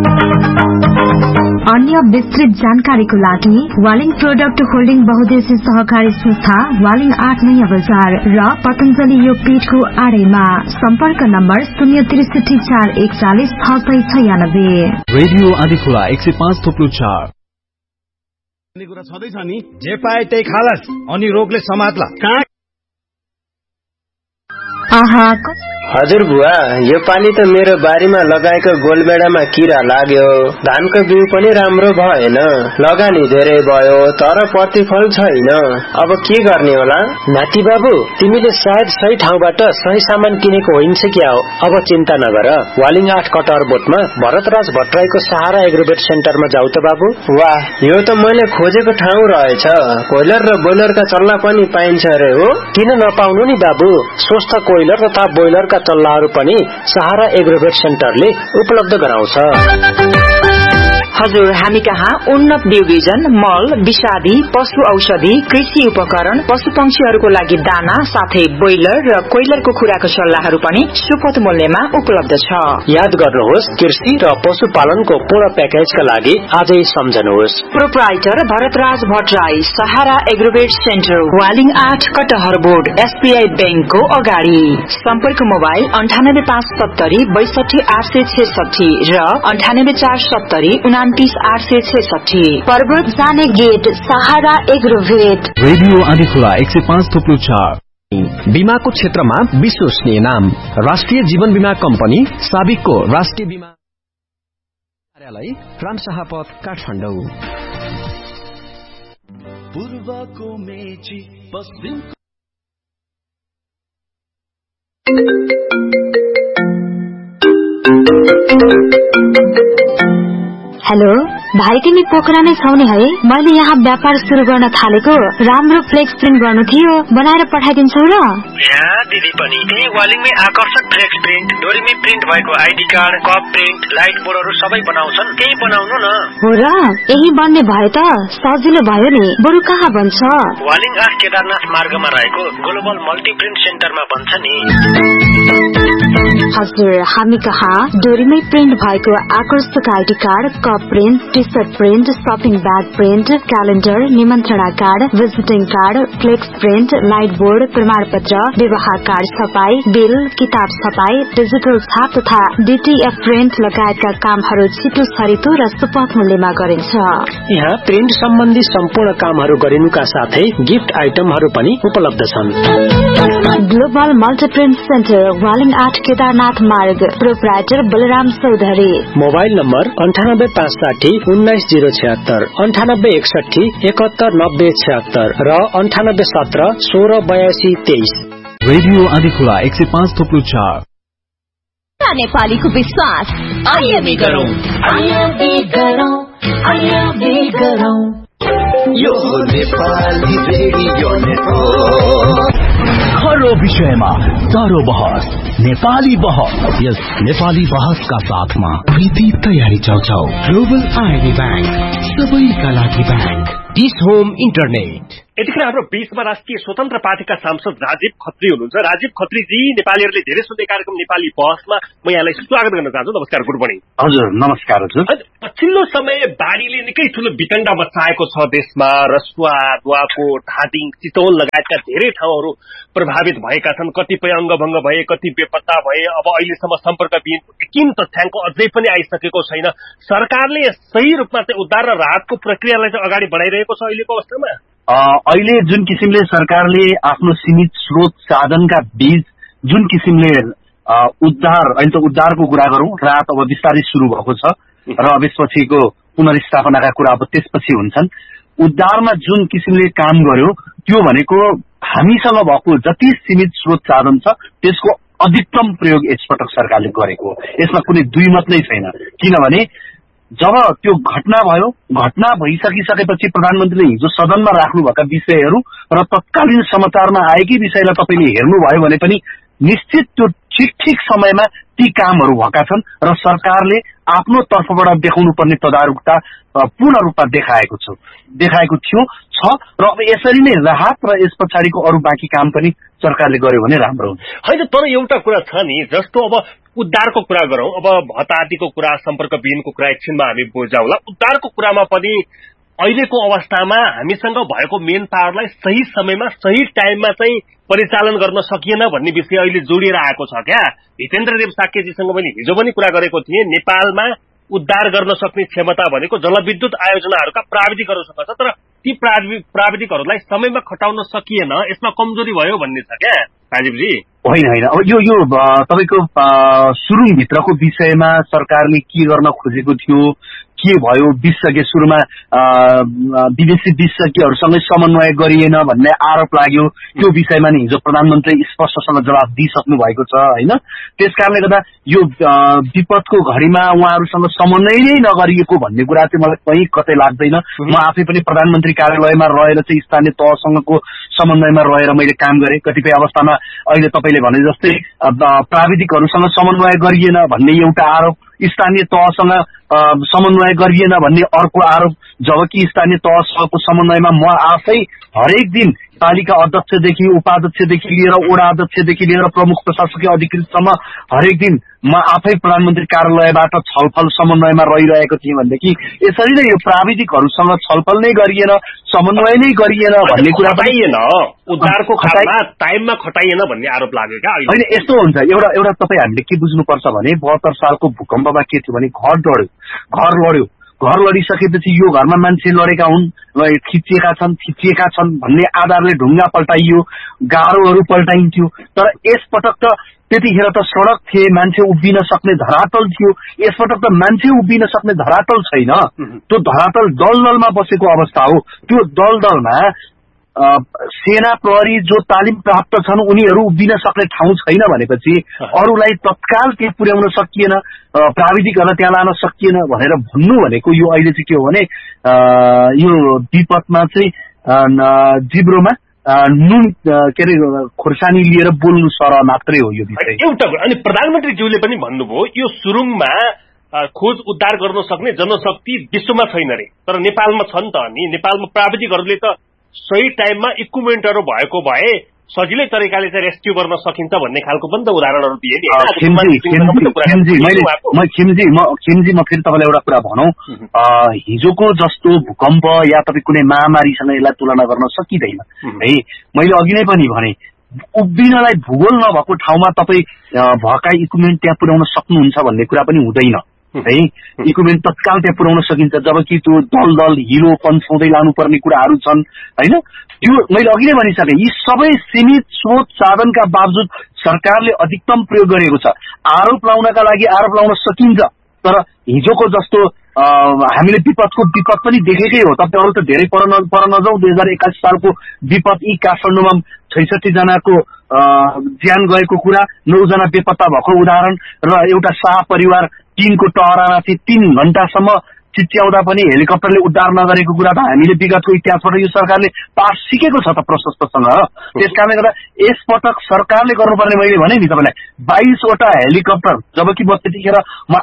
अन्य विस्तृत जानकारीको लागि वालिङ प्रोडक्ट होल्डिङ बहुउद्देश्य सहकारी संस्था, वालिङ 8 नयाँ बजार र पतञ्जलि योगपीठको आडैमा। सम्पर्क नम्बर 06341469696। रेडियो आँधीखोला 105.4। कुरा छँदैछ नि, जे पाए त्यही खालस् अनि रोगले समात्ला। आहा, हजुर बुवा, यो पालि त मेरो बारीमा लगाएको गोलबेडामा किरा लाग्यो। धानको बिउ पनि राम्रो भएन, लगानी धेरै भयो तर प्रतिफल छैन। अब के गर्ने होला? नाति बाबु, तिमीले सायद सही ठाउँबाट सही सामान किनेको होइन्छ क्या हो। अब चिन्ता नगर, वालिङ 8 कटहर बोटमा भरतराज भट्टराईको सहारा एग्रोवेट सेन्टरमा जाऊ त बाबु। वाह, यो त मैले खोजेको ठाउँ रहेछ। कोइलर र बोइलरका चल्ला पनि पाइन्छ अरे हो? किन नपाउनु नि बाबु, स्वस्थ कोइलर तथा बोइलरका चल्लाहरू पनि सहारा एग्रोवेट सेन्टरले उपलब्ध गराउँछ। हजुर, हामी कहाँ उन्नत बिउ बिजन, मल, विषादी, पशु औषधि, कृषि उपकरण, पशु पंक्षीहरूको लागि दाना, साथै बोइलर र कोइलरको खुराको सल्लाहहरू पनि सुपथ मूल्यमा उपलब्ध छ। याद गर्नुहोस्, कृषि र पशुपालनको पूर्ण प्याकेजका लागि आजै सम्झनुहोस्। प्रोप्राइटर भरतराज भट्टराई, सहारा एग्रोवेट सेन्टर, वालिङ 8 कटहर बोर्ड, SBI बैंकको अगाडि। सम्पर्क मोबाइल 98570 62866 र 98470 29866। पर्वत जाने गेट, सहारा एग्रोवेट। रेडियो आँधीखोला 105.4। बीमाको क्षेत्रमा विश्वसनीय नाम राष्ट्रिय जीवन बीमा कम्पनी साबिकको राष्ट्रिय बीमा कार्यालय, रामशाहपथ, काठमाडौँ। पूर्वको मेची पश्चिम। हेलो भाइ, तिमी पोखरा नै छौ नि है? मैले यहाँ व्यापार सुरु गर्न थालेको राम्रो फ्लेक्स प्रिन्ट गर्नु थियो, बनाएर पठाइदिन्छौ र? यहाँ दिदी पनि त्यही वालिङमै आकर्षक फ्लेक्स प्रिन्ट, डोरीमै प्रिन्ट भएको ID card, cup print, light बोर्डहरू सबै बनाउँछन्। केही बनाउनु न। हो र? यही बन्ने भए त सजिलो भयो नि। बरु कहाँ बन्छ? वालिङ 8 केदारनाथ मार्गमा रहेको ग्लोबल मल्टी प्रिन्ट सेन्टरमा बन्छ नि। हजुर, हामी कहाँ डोरीमै प्रिन्ट भएको आकर्षक ID card, cup print, T short print, shopping bag print, calendar, निमन्त्रणा card, विजिटिङ card, flex print, light board, प्रमाणपत्र, विवाह कार्ड छपाई, बिल, किताब छपाई, डिजिटल छाप तथा DTF प्रिन्ट लगायतका कामहरू छिटो छरितो र सुपथ मूल्यमा गरिन्छ। यहाँ प्रिन्ट सम्बन्धी सम्पूर्ण कामहरू गरिनुका साथै गिफ्ट आइटमहरू पनि उपलब्ध छन्। Global multi print centre, Waling 8 Kedar Kedarnath मार्ग। Proprietor Balram Chaudhary. Mobile number 9860199076, 9861719076 र 9817168223। रेडियो आँधीखोला 105.4। नेपालीको विश्वास आइएमए गरौँ, यो नेपाली रेडियो नेटवर्क। हर विषयमा चारो बहस, नेपाली बहस। यस नेपाली बहसका साथमा प्रीति तयारी चाउचाउ, ग्लोबल आइएमए ब्याङ्क, सबैका लागि ब्याङ्क, डिस होम इन्टरनेट। यतिखेर हाम्रो बीचमा राष्ट्रिय स्वतन्त्र पार्टीका सांसद राजीव खत्री हुनुहुन्छ। राजीव खत्रीजी, नेपालीहरूले धेरै सुन्ने कार्यक्रम नेपाली बहसमा म यहाँलाई स्वागत गर्न चाहन्छु। नमस्कार, गुड मर्निङ। हजुर, नमस्कार हजुर। पछिल्लो समय बाढीले निकै ठूलो वितण्डा मचाएको छ देशमा। रसुवा, दुवाकोट, धादिङ, चितवन लगायतका धेरै ठाउँहरू प्रभावित भएका छन्। कतिपय अंगभंग भए, कति बेपत्ता भए। अब अहिलेसम्म सम्पर्कविहीन किन तथ्याङ्क अझै पनि आइसकेको छैन। सरकारले सही रूपमा चाहिँ उद्धार र राहतको प्रक्रियालाई चाहिँ अगाडि बढाइरहेको छ अहिलेको अवस्थामा। अहिले जुन किसिमले सरकारले आफ्नो सीमित स्रोत साधनका बीच जुन किसिमले उद्धार, अहिले त उद्धारको कुरा गरौं, राहत अब बिस्तारै शुरू भएको छ र अब यसपछिको पुनर्स्थापनाका कुरा अब त्यसपछि हुन्छन्। उद्धारमा जुन किसिमले काम गर्यो त्यो भनेको हामीसँग भएको जति सीमित स्रोत साधन छ त्यसको अधिकतम प्रयोग यसपटक सरकारले गरेको हो। यसमा कुनै दुई मत नै छैन। किनभने जब त्यो घटना भयो, घटना भइसकिसकेपछि प्रधानमन्त्रीले हिजो सदनमा राख्नुभएका विषयहरू र तत्कालीन समाचारमा आएकै विषयलाई तपाईले हेर्नुभयो भने पनि निश्चित त्यो ठिक समयमा ती कामहरू भएका छन् र सरकारले आफ्नो तर्फबाट देखाउनु पर्ने तदारुकता पूर्ण रूपमा देखाएको थियो र अब यसरी नै राहत र यस पछाडिको अरू बाँकी काम पनि सरकारले गर्यो भने राम्रो हुन्छ। होइन, तर एउटा कुरा छ नि, जस्तो अब उद्धारको कुरा गरौं, अब भत्तादीको कुरा, सम्पर्कविहीनको कुरा एकछिनमा हामी बुझाउला। उद्धारको कुरामा पनि अहिलेको अवस्थामा हामीसँग भएको मेन पावरलाई सही समयमा सही टाइममा चाहिँ परिचालन गर्न सकिएन भन्ने विषय अहिले जोडिएर आएको छ क्या। हितेन्द्र देव साक्यजीसँग मैले हिजो पनि कुरा गरेको थिएँ। नेपालमा उद्धार गर्न सक्ने क्षमता भनेको जलविद्युत आयोजनाहरूका प्राविधिकहरूसँग छ, तर ती प्राविधिकहरूलाई समयमा खटाउन सकिएन। यसमा कमजोरी भयो भन्ने छ क्या राजीवजी। होइन, अब यो तपाईको सुरुङभित्रको विषयमा सरकारले के गर्न खोजेको थियो, के भयो, विशेषज्ञ सुरुमा विदेशी विशेषज्ञहरूसँगै समन्वय गरिएन भन्ने आरोप लाग्यो। त्यो विषयमा नि हिजो प्रधानमन्त्री स्पष्टसँग जवाफ दिइसक्नु भएको छ होइन। त्यसकारणले गर्दा यो विपदको घडीमा उहाँहरूसँग समन्वय नै नगरिएको भन्ने कुरा चाहिँ मलाई कहीँ कतै लाग्दैन। म आफै पनि प्रधानमन्त्री कार्यालयमा रहेर चाहिँ स्थानीय तहसँगको समन्वयमा रहेर मैले काम गरेँ। कतिपय अवस्थामा अहिले तपाईँले भने जस्तै प्राविधिकहरूसँग समन्वय गरिएन भन्ने एउटा आरोप, स्थानीय तहसँग समन्वय गरिएन भन्ने अर्को आरोप। जबकि स्थानीय तहसँगको समन्वयमा म आफै हरेक दिन पालिका अध्यक्षदेखि उपाध्यक्षदेखि लिएर वडा अध्यक्षदेखि लिएर प्रमुख प्रशासकीय अधिकृतसम्म हरेक दिन म आफै प्रधानमन्त्री कार्यालयबाट छलफल समन्वयमा रहिरहेको थिएँ। भनेदेखि यसरी नै यो प्राविधिकहरूसँग छलफल नै गरिएन, समन्वय नै गरिएन भन्ने कुरा खटाइएन, उद्धारको खातामा टाइममा खटाइएन भन्ने आरोप लाग्यो क्या। होइन, यस्तो हुन्छ, एउटा तपाईँ हामीले के बुझ्नुपर्छ भने 72 सालको भूकम्पमा के थियो भने घर लडिसकेपछि यो घरमा मान्छे लडेका हुन्, थिचिएका छन् भन्ने आधारले ढुङ्गा पल्टाइयो, गाह्रोहरू पल्टाइन्थ्यो। तर यसपटक त त्यतिखेर त सडक थिए, मान्छे उभिन सक्ने धरातल थियो। यसपटक त मान्छे उभिन सक्ने धरातल छैन। त्यो धरातल दलदलमा बसेको अवस्था हो। त्यो दलदलमा सेना प्रहरी जो तालिम प्राप्त छन् उनीहरू उभिन सक्ने ठाउँ छैन भनेपछि अरूलाई तत्काल त्यहाँ पुर्याउन सकिएन, प्राविधिकहरूलाई त्यहाँ लान सकिएन भनेर भन्नु भनेको यो अहिले चाहिँ के हो भने यो विपदमा चाहिँ जिब्रोमा नुन के अरे खोर्सानी लिएर बोल्नु सर मात्रै हो यो विषय। एउटा अनि प्रधानमन्त्रीज्यूले पनि भन्नुभयो यो सुरुङमा खोज उद्धार गर्न सक्ने जनशक्ति विश्वमा छैन रे, तर नेपालमा छ नि त। अनि नेपालमा प्राविधिकहरूले त सही टाइममा इक्विपमेन्टहरू भएको भए सजिलै तरिकाले चाहिँ रेस्क्यु गर्न सकिन्छ भन्ने खालको पनि त उदाहरणहरू दिए नि। खिमजी म फेरि तपाईँलाई एउटा कुरा भनौँ, हिजोको जस्तो भूकम्प या तपाईँ कुनै महामारीसँग यसलाई तुलना गर्न सकिँदैन है। मैले अघि नै पनि भने उभिनलाई भूगोल नभएको ठाउँमा तपाईँ भएका इक्विपमेन्ट त्यहाँ पुर्याउन सक्नुहुन्छ भन्ने कुरा पनि हुँदैन है इक्विपमेन्ट तत्काल त्यहाँ पुर्याउन सकिन्छ, जबकि त्यो दल हिलो पन्छाउँदै लानुपर्ने कुराहरू छन् होइन। त्यो मैले अघि नै भनिसकेँ, यी सबै सीमित स्रोत साधनका बावजुद सरकारले अधिकतम प्रयोग गरेको छ। आरोप लाउनका लागि आरोप लाउन सकिन्छ, तर हिजोको जस्तो हामीले विपदको विपद पनि देखेकै हो। तपाईहरु त धेरै पर नजाऊ। 2081 सालको विपद यी काठमाडौँमा 66 जनाको ज्यान गएको कुरा, 9 जना बेपत्ता भएको उदाहरण र एउटा शाह परिवार टिनको टहरामाथि 3 घण्टासम्म चिच्याउँदा पनि हेलिकप्टरले उद्धार नगरेको कुरा त हामीले विगतको इतिहासबाट यो सरकारले पाठ सिकेको छ त प्रशस्तसँग। त्यसकारणले गर्दा यसपटक सरकारले गर्नुपर्ने, मैले भने नि तपाईलाई 22 वटा हेलिकप्टर, जबकि त्यतिखेर म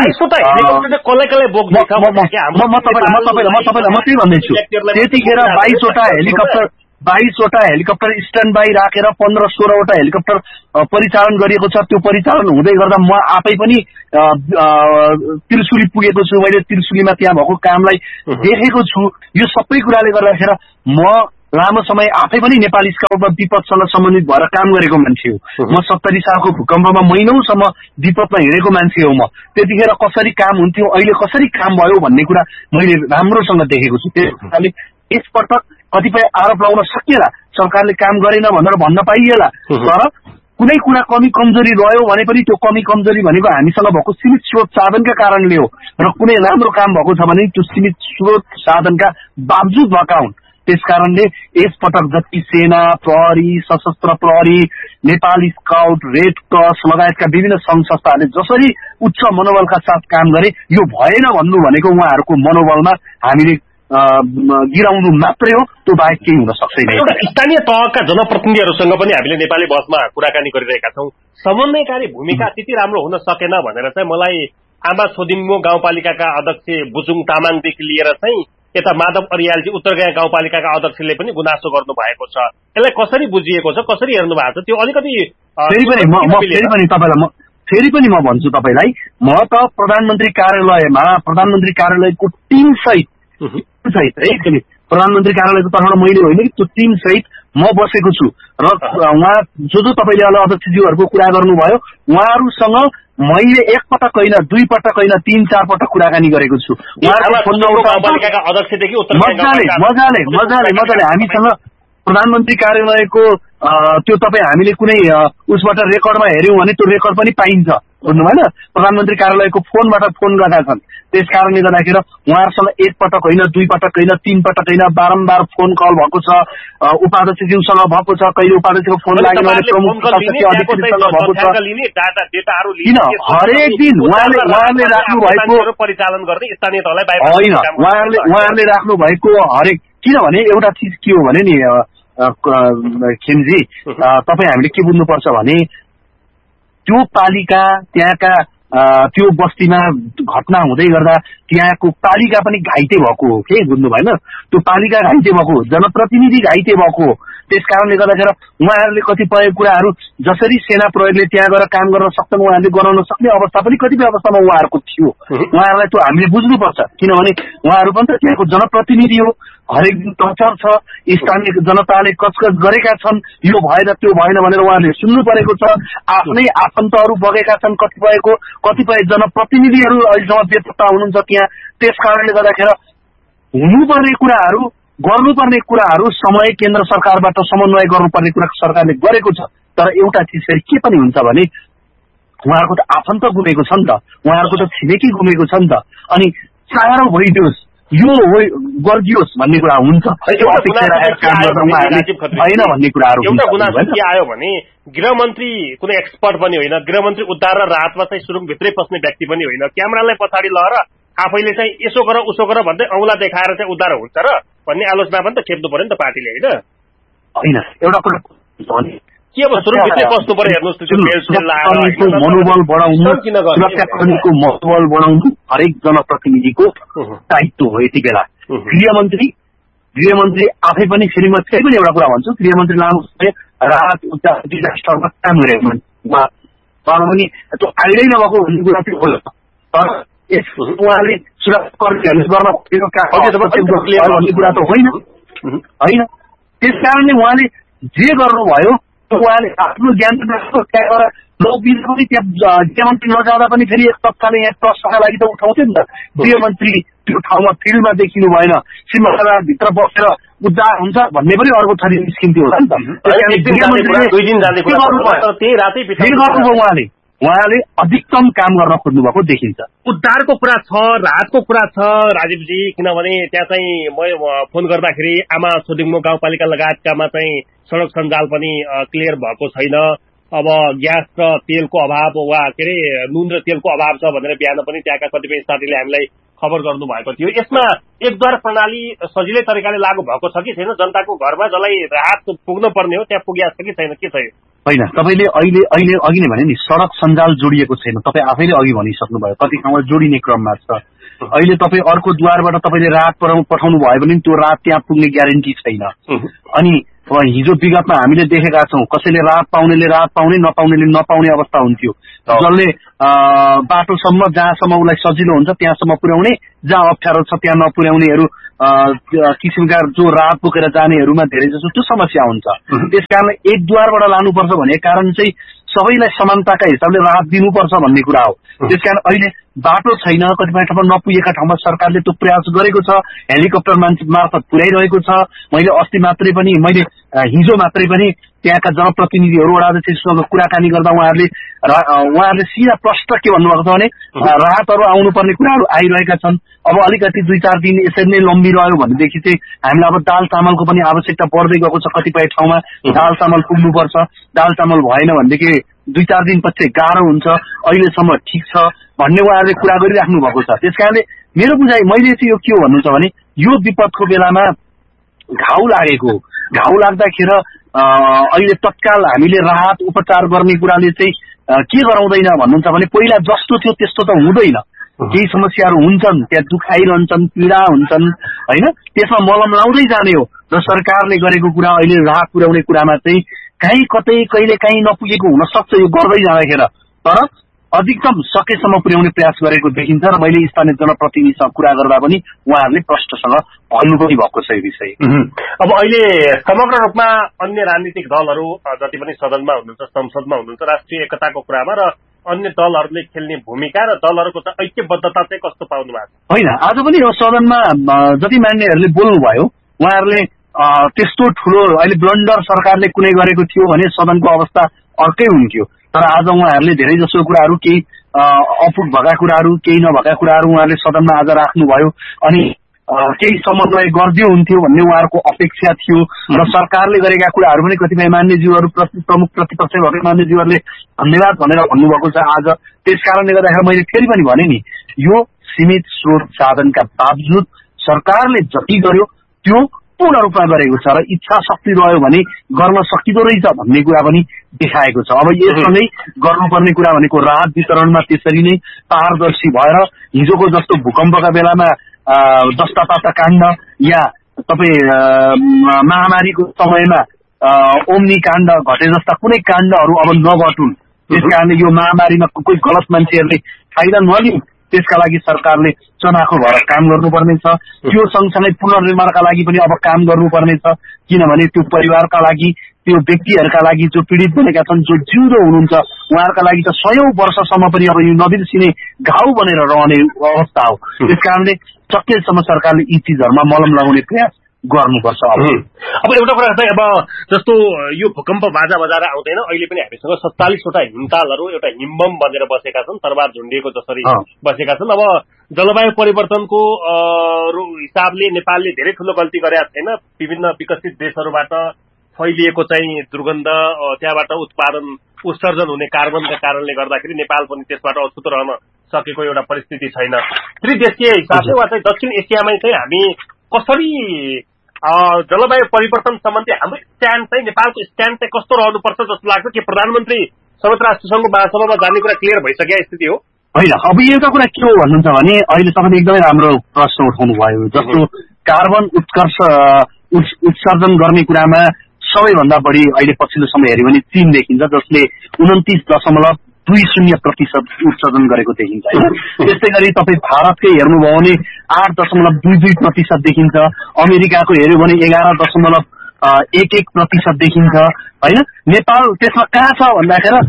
त्यही भन्दैछु, त्यतिखेर 22 वटा हेलिकप्टर स्ट्यान्ड बाई राखेर 15-16 वटा हेलिकप्टर परिचालन गरिएको छ। त्यो परिचालन हुँदै गर्दा म आफै पनि त्रिशुली पुगेको छु। मैले त्रिशुलीमा त्यहाँ भएको कामलाई देखेको छु। यो सबै कुराले गर्दाखेरि म लामो समय आफै पनि नेपाली स्काउटमा विपदसँग सम्बन्धित भएर काम गरेको मान्छे हो। म 70 सालको भूकम्पमा महिनौसम्म विपदमा हिँडेको मान्छे हो। म त्यतिखेर कसरी काम हुन्थ्यो, अहिले कसरी काम भयो भन्ने कुरा मैले राम्रोसँग देखेको छु। त्यस कारणले यसपटक कतिपय आरोप लगाउन सकिएला, सरकारले काम गरेन भनेर भन्न पाइएला, तर कुनै कुरा कमी कमजोरी रह्यो भने पनि त्यो कमी कमजोरी भनेको हामीसँग भएको सीमित स्रोत साधनका कारणले हो, र कुनै राम्रो काम भएको छ भने त्यो सीमित स्रोत साधनका बावजुद भएका हुन्। त्यसकारणले यसपटक जति सेना, प्रहरी, सशस्त्र प्रहरी, नेपाली स्काउट, रेड क्रस लगायतका विभिन्न संघ संस्थाहरूले जसरी उच्च मनोबलका साथ काम गरे, यो भएन भन्नु भनेको उहाँहरूको मनोबलमा हामीले गिराउनु मात्रै हो, त्यो बाहेक केही हुन सक्दैन। एउटा स्थानीय तहका जनप्रतिनिधिहरूसँग पनि हामीले नेपाली बसमा कुराकानी गरिरहेका छौँ। समन्वयकारी भूमिका त्यति राम्रो हुन सकेन भनेर चाहिँ मलाई आमा छोदिङमो गाउँपालिकाका अध्यक्ष बुचुङ तामाङदेखि लिएर चाहिँ यता माधव अरियालजी उत्तरगाउँ गाउँपालिकाका अध्यक्षले पनि गुनासो गर्नु भएको छ। यसलाई कसरी बुझिएको छ, कसरी हेर्नु भएको छ, त्यो अलिकति फेरि पनि म भन्छु तपाईलाई, म त प्रधानमन्त्री कार्यालयको टिम सहित प्रधानमन्त्री कार्यालयको तर्फबाट मैले होइन कि त्यो टिम सहित म बसेको छु, र उहाँ जो तपाईँले अहिले अध्यक्षज्यूहरूको कुरा गर्नुभयो उहाँहरूसँग मैले एक पटक होइन, 2 पटक होइन, 3-4 पटक कुराकानी गरेको छु। मजाले हामीसँग प्रधानमन्त्री कार्यालयको त्यो तपाईँ हामीले कुनै उसबाट रेकर्डमा हेर्यौं भने त्यो रेकर्ड पनि पाइन्छ, बुझ्नु भएन। प्रधानमन्त्री कार्यालयको फोनबाट फोन गर्दा छन्। त्यस कारणले गर्दाखेरि उहाँहरूसँग 1 पटक होइन, 2 पटक होइन, 3 पटक होइन, बारम्बार फोन कल भएको छ। उपाध्यक्षज्यूसँग भएको छ, कहिले उपाध्यक्षको फोन लाग्यो भने प्रमुख अधिकारीसँग भएको छ। किन हरेक दिन उहाँले राख्नु भएको परिचालन गर्ने स्थानीय तहलाई होइन, उहाँहरूले राख्नु भएको हरेक, किनभने एउटा चिज के हो भने नि खेमजी, तपाईँ हामीले के बुझ्नुपर्छ भने त्यो पालिका त्यहाँका त्यो बस्तीमा घटना हुँदै गर्दा त्यहाँको पालिका पनि घाइते भएको हो के, बुझ्नु भएन। त्यो पालिका घाइते भएको, जनप्रतिनिधि घाइते भएको। त्यस कारणले गर्दाखेरि उहाँहरूले कतिपय कुराहरू जसरी सेना प्रहरीले त्यहाँ गएर काम गर्न सक्छन् उहाँहरूले गराउन सक्ने अवस्था पनि कतिपय अवस्थामा उहाँहरूको थियो। उहाँहरूलाई त्यो हामीले बुझ्नुपर्छ, किनभने उहाँहरू पनि त त्यहाँको जनप्रतिनिधि हो। हरेक दिन टर्चर छ, स्थानीय जनताले कचकच गरेका छन्, यो भएन त्यो भएन भनेर उहाँहरूले सुन्नु परेको छ। आफ्नै आफन्तहरू बगेका छन् कतिपय जनप्रतिनिधिहरू अहिलेसम्म बेपत्ता हुनुहुन्छ त्यहाँ। त्यस कारणले गर्दाखेरि हुनुपर्ने कुराहरू, गर्नुपर्ने कुराहरू समय केन्द्र सरकारबाट समन्वय गर्नुपर्ने कुरा सरकारले गरेको छ। तर एउटा चिज फेरि के पनि हुन्छ भने उहाँहरूको त आफन्त गुमेको छ नि त, उहाँहरूको त छिमेकी गुमेको छ नि त, अनि साह्रो भइदियोस् यो गरिदियोस् भन्ने कुरा हुन्छ। होइन भन्ने कुराहरू एउटा गुनासो के आयो भने गृहमन्त्री कुनै एक्सपर्ट पनि होइन, गृहमन्त्री उद्धार र राहतमा चाहिँ सुरुङभित्रै पस्ने व्यक्ति पनि होइन, क्यामेरालाई पछाडि लहर आफैले चाहिँ यसो गर उसो गर भन्दै औँला देखाएर चाहिँ उद्धार हुन्छ र भन्ने आलोचना पनि त खेप्नु पर्यो नि त पार्टीले, होइन। एउटा कुरा के अब सुरुङभित्रै पस्नु पर्यो, हेर्नुहोस् मनोबल बढाउनु, सुरक्षाकर्मीको मनोबल बढाउनु हरेक जनप्रतिनिधिको दायित्व हो। यति बेला गृहमन्त्री आफै पनि, फेरि म फेरि पनि एउटा कुरा भन्छु, गृहमन्त्री लामो समय राहत डिजास्टरमा काम गरेको पनि त्यो आइडिया नभएको भन्ने कुरा चाहिँ हो। तर उहाँले सुरक्षाकर्मीहरूले गर्न खोजेको भन्ने कुरा त होइन। त्यस कारणले उहाँले जे गर्नुभयो उहाँले आफ्नो ज्ञान त्यहाँबाट लौबिज पनि त्यहाँ गृहमन्त्री नजाँदा पनि फेरि तत्कालै यहाँ प्रश्नका लागि त उठाउँथ्यो नि त। गृहमन्त्री त्यो ठाउँमा फिल्डमा देखिनु भएन, सिंहदरबारभित्र बसेर उद्धार हुन्छ भन्ने पनि अर्को थरी निस्किन्थ्यो होला नि त। उहाँले अधिकतम काम गर्न खोज्नु भएको देखिन्छ। उद्धारको कुरा छ, राहतको कुरा छ राजीवजी, किनभने त्यहाँ चाहिँ म फोन गर्दाखेरि आमा सोदिङमो गाउँपालिका लगायतकामा चाहिँ सड़क सञ्जाल पनि क्लियर भएको छैन। अब ग्यास र तेलको अभाव वा के अरे नुन र तेलको अभाव छ भनेर बिहान पनि त्यहाँका कतिपय साथीले हामीलाई खबर गर्नु भएको थियो। यसमा एकद्वार प्रणाली सजिलै तरिकाले लागू भएको छ कि छैन? जनताको घरमा जसलाई राहत पुग्नु पर्ने हो त्यहाँ पुगेको छ कि छैन, के छ यो? होइन, तपाईँले अहिले अघि नै भने नि सड़क सञ्जाल जोडिएको छैन। तपाईँ आफैले अघि भनिसक्नुभयो कति ठाउँमा जोडिने क्रममा छ। अहिले तपाईँ अर्को द्वारबाट तपाईँले राहत पठाउनु भयो भने त्यो राहत त्यहाँ पुग्ने ग्यारेन्टी छैन। अनि हिजो विगतमा हामीले देखेका छौँ कसैले राहत पाउनेले राहत पाउने, नपाउनेले नपाउने अवस्था हुन्थ्यो। जसले बाटोसम्म जहाँसम्म उसलाई सजिलो हुन्छ त्यहाँसम्म पुर्याउने, जहाँ अप्ठ्यारो छ त्यहाँ नपुर्याउनेहरू किसिमका जो राहत बोकेर जानेहरूमा धेरै जसो त्यो समस्या हुन्छ। त्यसकारण एक द्वारबाट लानुपर्छ भन्ने कारण चाहिँ सबैलाई समानताका हिसाबले राहत दिनुपर्छ भन्ने कुरा हो। त्यसकारण अहिले बाटो छैन, कतिपय ठाउँमा नपुगेका ठाउँमा सरकारले त्यो प्रयास गरेको छ, हेलिकप्टर मार्फत पुर्याइरहेको छ। मैले हिजो मात्रै पनि त्यहाँका जनप्रतिनिधिहरू वडा अध्यक्षसँग कुराकानी गर्दा उहाँहरूले सिधा प्रष्ट के भन्नुभएको छ भने राहतहरू आउनुपर्ने कुराहरू आइरहेका छन्। अब अलिकति 2-4 दिन यसरी नै लम्बिरह्यो भनेदेखि चाहिँ हामीलाई अब दाल चामलको पनि आवश्यकता बढ्दै गएको छ। कतिपय ठाउँमा दाल चामल पुग्नुपर्छ, दाल चामल भएन भनेदेखि 2-4 दिनपछि गाह्रो हुन्छ, अहिलेसम्म ठिक छ भन्ने उहाँहरूले कुरा गरिराख्नु भएको छ। त्यसकारणले मेरो बुझाइ मैले चाहिँ यो के हो भन्नु छ भने यो विपदको बेलामा घाउ लाग्दाखेरि अहिले तत्काल हामीले राहत उपचार गर्ने कुराले चाहिँ के गराउँदैन भन्नुहुन्छ भने पहिला जस्तो थियो त्यस्तो त हुँदैन। केही समस्याहरू हुन्छन्, त्यहाँ दुखाइरहन्छन्, पीडा हुन्छन् होइन, त्यसमा मलम लाउँदै जाने हो। र सरकारले गरेको कुरा अहिले राहत पुर्याउने कुरामा चाहिँ कहीँ कतै कहिले काहीँ नपुगेको हुन सक्छ यो गर्दै जाँदाखेरि, तर अधिकतम सकेसम्म पुर्याउने प्रयास गरेको देखिन्छ। र मैले स्थानीय जनप्रतिनिधिसँग कुरा गर्दा पनि उहाँहरूले प्रष्टसँग भन्नु पनि भएको छ यो विषय। अब अहिले समग्र रूपमा अन्य राजनीतिक दलहरू जति पनि सदनमा हुनुहुन्छ, संसदमा हुनुहुन्छ, राष्ट्रिय एकताको कुरामा र अन्य दलहरूले खेल्ने भूमिका र दलहरूको ऐक्यबद्धता चाहिँ कस्तो पाउनु भएको छ? होइन, आज पनि यो सदनमा जति मान्यहरूले बोल्नुभयो उहाँहरूले त्यस्तो ठुलो अहिले ब्लन्डर सरकारले कुनै गरेको थियो भने सदनको अवस्था अर्कै हुन्थ्यो। तर आज उहाँहरूले धेरै जसो कुराहरू, केही अपुग भएका कुराहरू, केही नभएका कुराहरू उहाँहरूले सदनमा आज राख्नुभयो। अनि केही समन्वय गरिदियो हुन्थ्यो भन्ने उहाँहरूको अपेक्षा थियो। र सरकारले गरेका कुराहरू पनि कतिपय मान्यज्यूहरू, प्रमुख प्रतिपक्ष भएका मान्यज्यूहरूले धन्यवाद भनेर भन्नुभएको छ आज। त्यस कारणले गर्दाखेरि मैले फेरि पनि भने नि यो सीमित स्रोत साधनका बावजुद सरकारले जति गर्यो त्यो पूर्ण रूपमा गरेको छ र इच्छा शक्ति रह्यो भने गर्न सकिँदो रहेछ भन्ने कुरा पनि देखाएको छ। अब यससँगै गर्नुपर्ने कुरा भनेको राहत वितरणमा त्यसरी नै पारदर्शी भएर हिजोको जस्तो भूकम्पका बेलामा जस्तातस्ता काण्ड या तपाईँ महामारीको समयमा ओम्नी काण्ड घटे जस्ता कुनै काण्डहरू अब नघटुन्। त्यसकारणले यो महामारीमा कोही गलत मान्छेहरूले फाइदा नलिन् त्यसका लागि सरकारले चनाखो भएर काम गर्नुपर्ने छ। त्यो सँगसँगै पुनर्निर्माणका लागि पनि अब काम गर्नुपर्ने छ, किनभने त्यो परिवारका लागि, त्यो व्यक्तिहरूका लागि जो पीडित बनेका छन्, जो जिउँदो हुनुहुन्छ उहाँहरूका लागि त 100औं वर्षसम्म पनि अब यो नबिर्सिने घाउ बनेर रहने अवस्था हो। त्यसकारणले सकेसम्म सरकारले यी चिजहरूमा मलम लगाउने प्रयास गर्नुपर्छ। अब एउटा कुरा चाहिँ अब जस्तो यो भूकम्प बाजा बजाएर आउँदैन, अहिले पनि हामीसँग 47वटा हिमतालहरू एउटा हिमबम बनेर बसेका छन्, तरबार झुन्डिएको जसरी बसेका छन्। अब जलवायु परिवर्तनको हिसाबले नेपालले धेरै ठूलो गल्ती गरेका छैन। विभिन्न विकसित देशहरूबाट फैलिएको चाहिँ दुर्गन्ध, त्यहाँबाट उत्सर्जन हुने कार्बनका कारणले गर्दाखेरि नेपाल पनि त्यसबाट अछुतो रहन सकेको एउटा परिस्थिति छैन। त्रिदेशीय हिसाबले वा चाहिँ दक्षिण एसियामै चाहिँ हामी कसरी जलवायु परिवर्तन सम्बन्धी हाम्रो स्ट्यान्ड चाहिँ, नेपालको स्ट्यान्ड चाहिँ कस्तो रहनुपर्छ जस्तो लाग्छ? कि प्रधानमन्त्री संयुक्त राष्ट्र संघको महासभामा जाने कुरा क्लियर भइसकेको स्थिति हो? होइन, अब एउटा कुरा के हो भन्नुहुन्छ भने अहिले तपाईँले एकदमै राम्रो प्रश्न उठाउनु भयो। जस्तो कार्बन उत्सर्जन गर्ने कुरामा सबैभन्दा बढी अहिले पछिल्लो समय हेऱ्यो भने चीन देखिन्छ, जसले 29.20% उत्सर्जन गरेको देखिन्छ। त्यस्तै गरी तपाईँ भारतकै हेर्नुभयो भने 8.22% देखिन्छ। अमेरिकाको हेऱ्यो भने 11.6 1% देखिन्छ होइन। नेपाल त्यसमा कहाँ छ भन्दाखेरि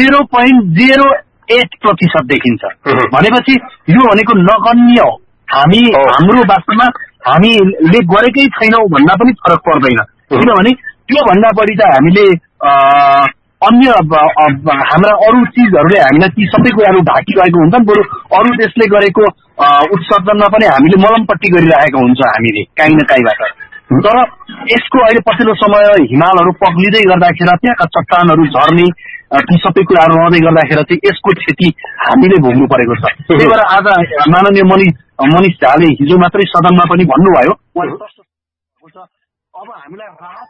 0.08% देखिन्छ। भनेपछि यो भनेको नगण्य हो। हाम्रो वास्तवमा हामीले गरेकै छैनौं भन्दा पनि फरक पर्दैन, किनभने त्यो भन्दा बढी त हामीले अन्य हाम्रा अरू चिजहरूले हामीलाई ती सबै कुराहरू ढाकिरहेको हुन्छन्। बरु अरू देशले गरेको उत्सर्जनमा पनि हामीले मलमपट्टि गरिरहेको हुन्छ हामीले काहीँ न काहीँबाट। तर यसको अहिले पछिल्लो समय हिमालहरू पग्लिँदै गर्दाखेरि त्यहाँका चट्टानहरू झर्ने ती सबै कुराहरू रहँदै गर्दाखेरि चाहिँ यसको क्षति हामीले भोग्नु परेको छ। त्यही भएर आज माननीय मनिष झाले हिजो मात्रै सदनमा पनि भन्नुभयो, अब हामीलाई राहत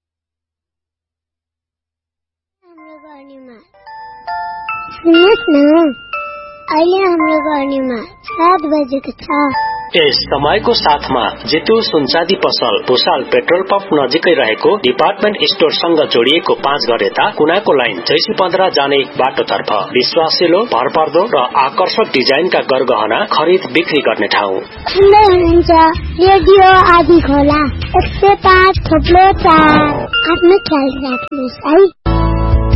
सुन्नुहोस् न, अहिले हाम्रो गर्नीमा 7 बजेको छ। यस समयको साथमा जितु सुनचाँदी पसल भुसाल पेट्रोल पम्प नजिकै रहेको डिपार्टमेन्ट स्टोरसँग जोडिएको 5 घर यता कुनाको लाइन जैसी 15 जाने बाटोतर्फ विश्वासिलो, भरपर्दो र आकर्षक डिजाइनका गरगहना खरिद बिक्री गर्ने ठाउँ। सुन्दै हुनुहुन्छ रेडियो आदि खोला 105.4। आफ्नो ख्याल राख्नुहोस् है।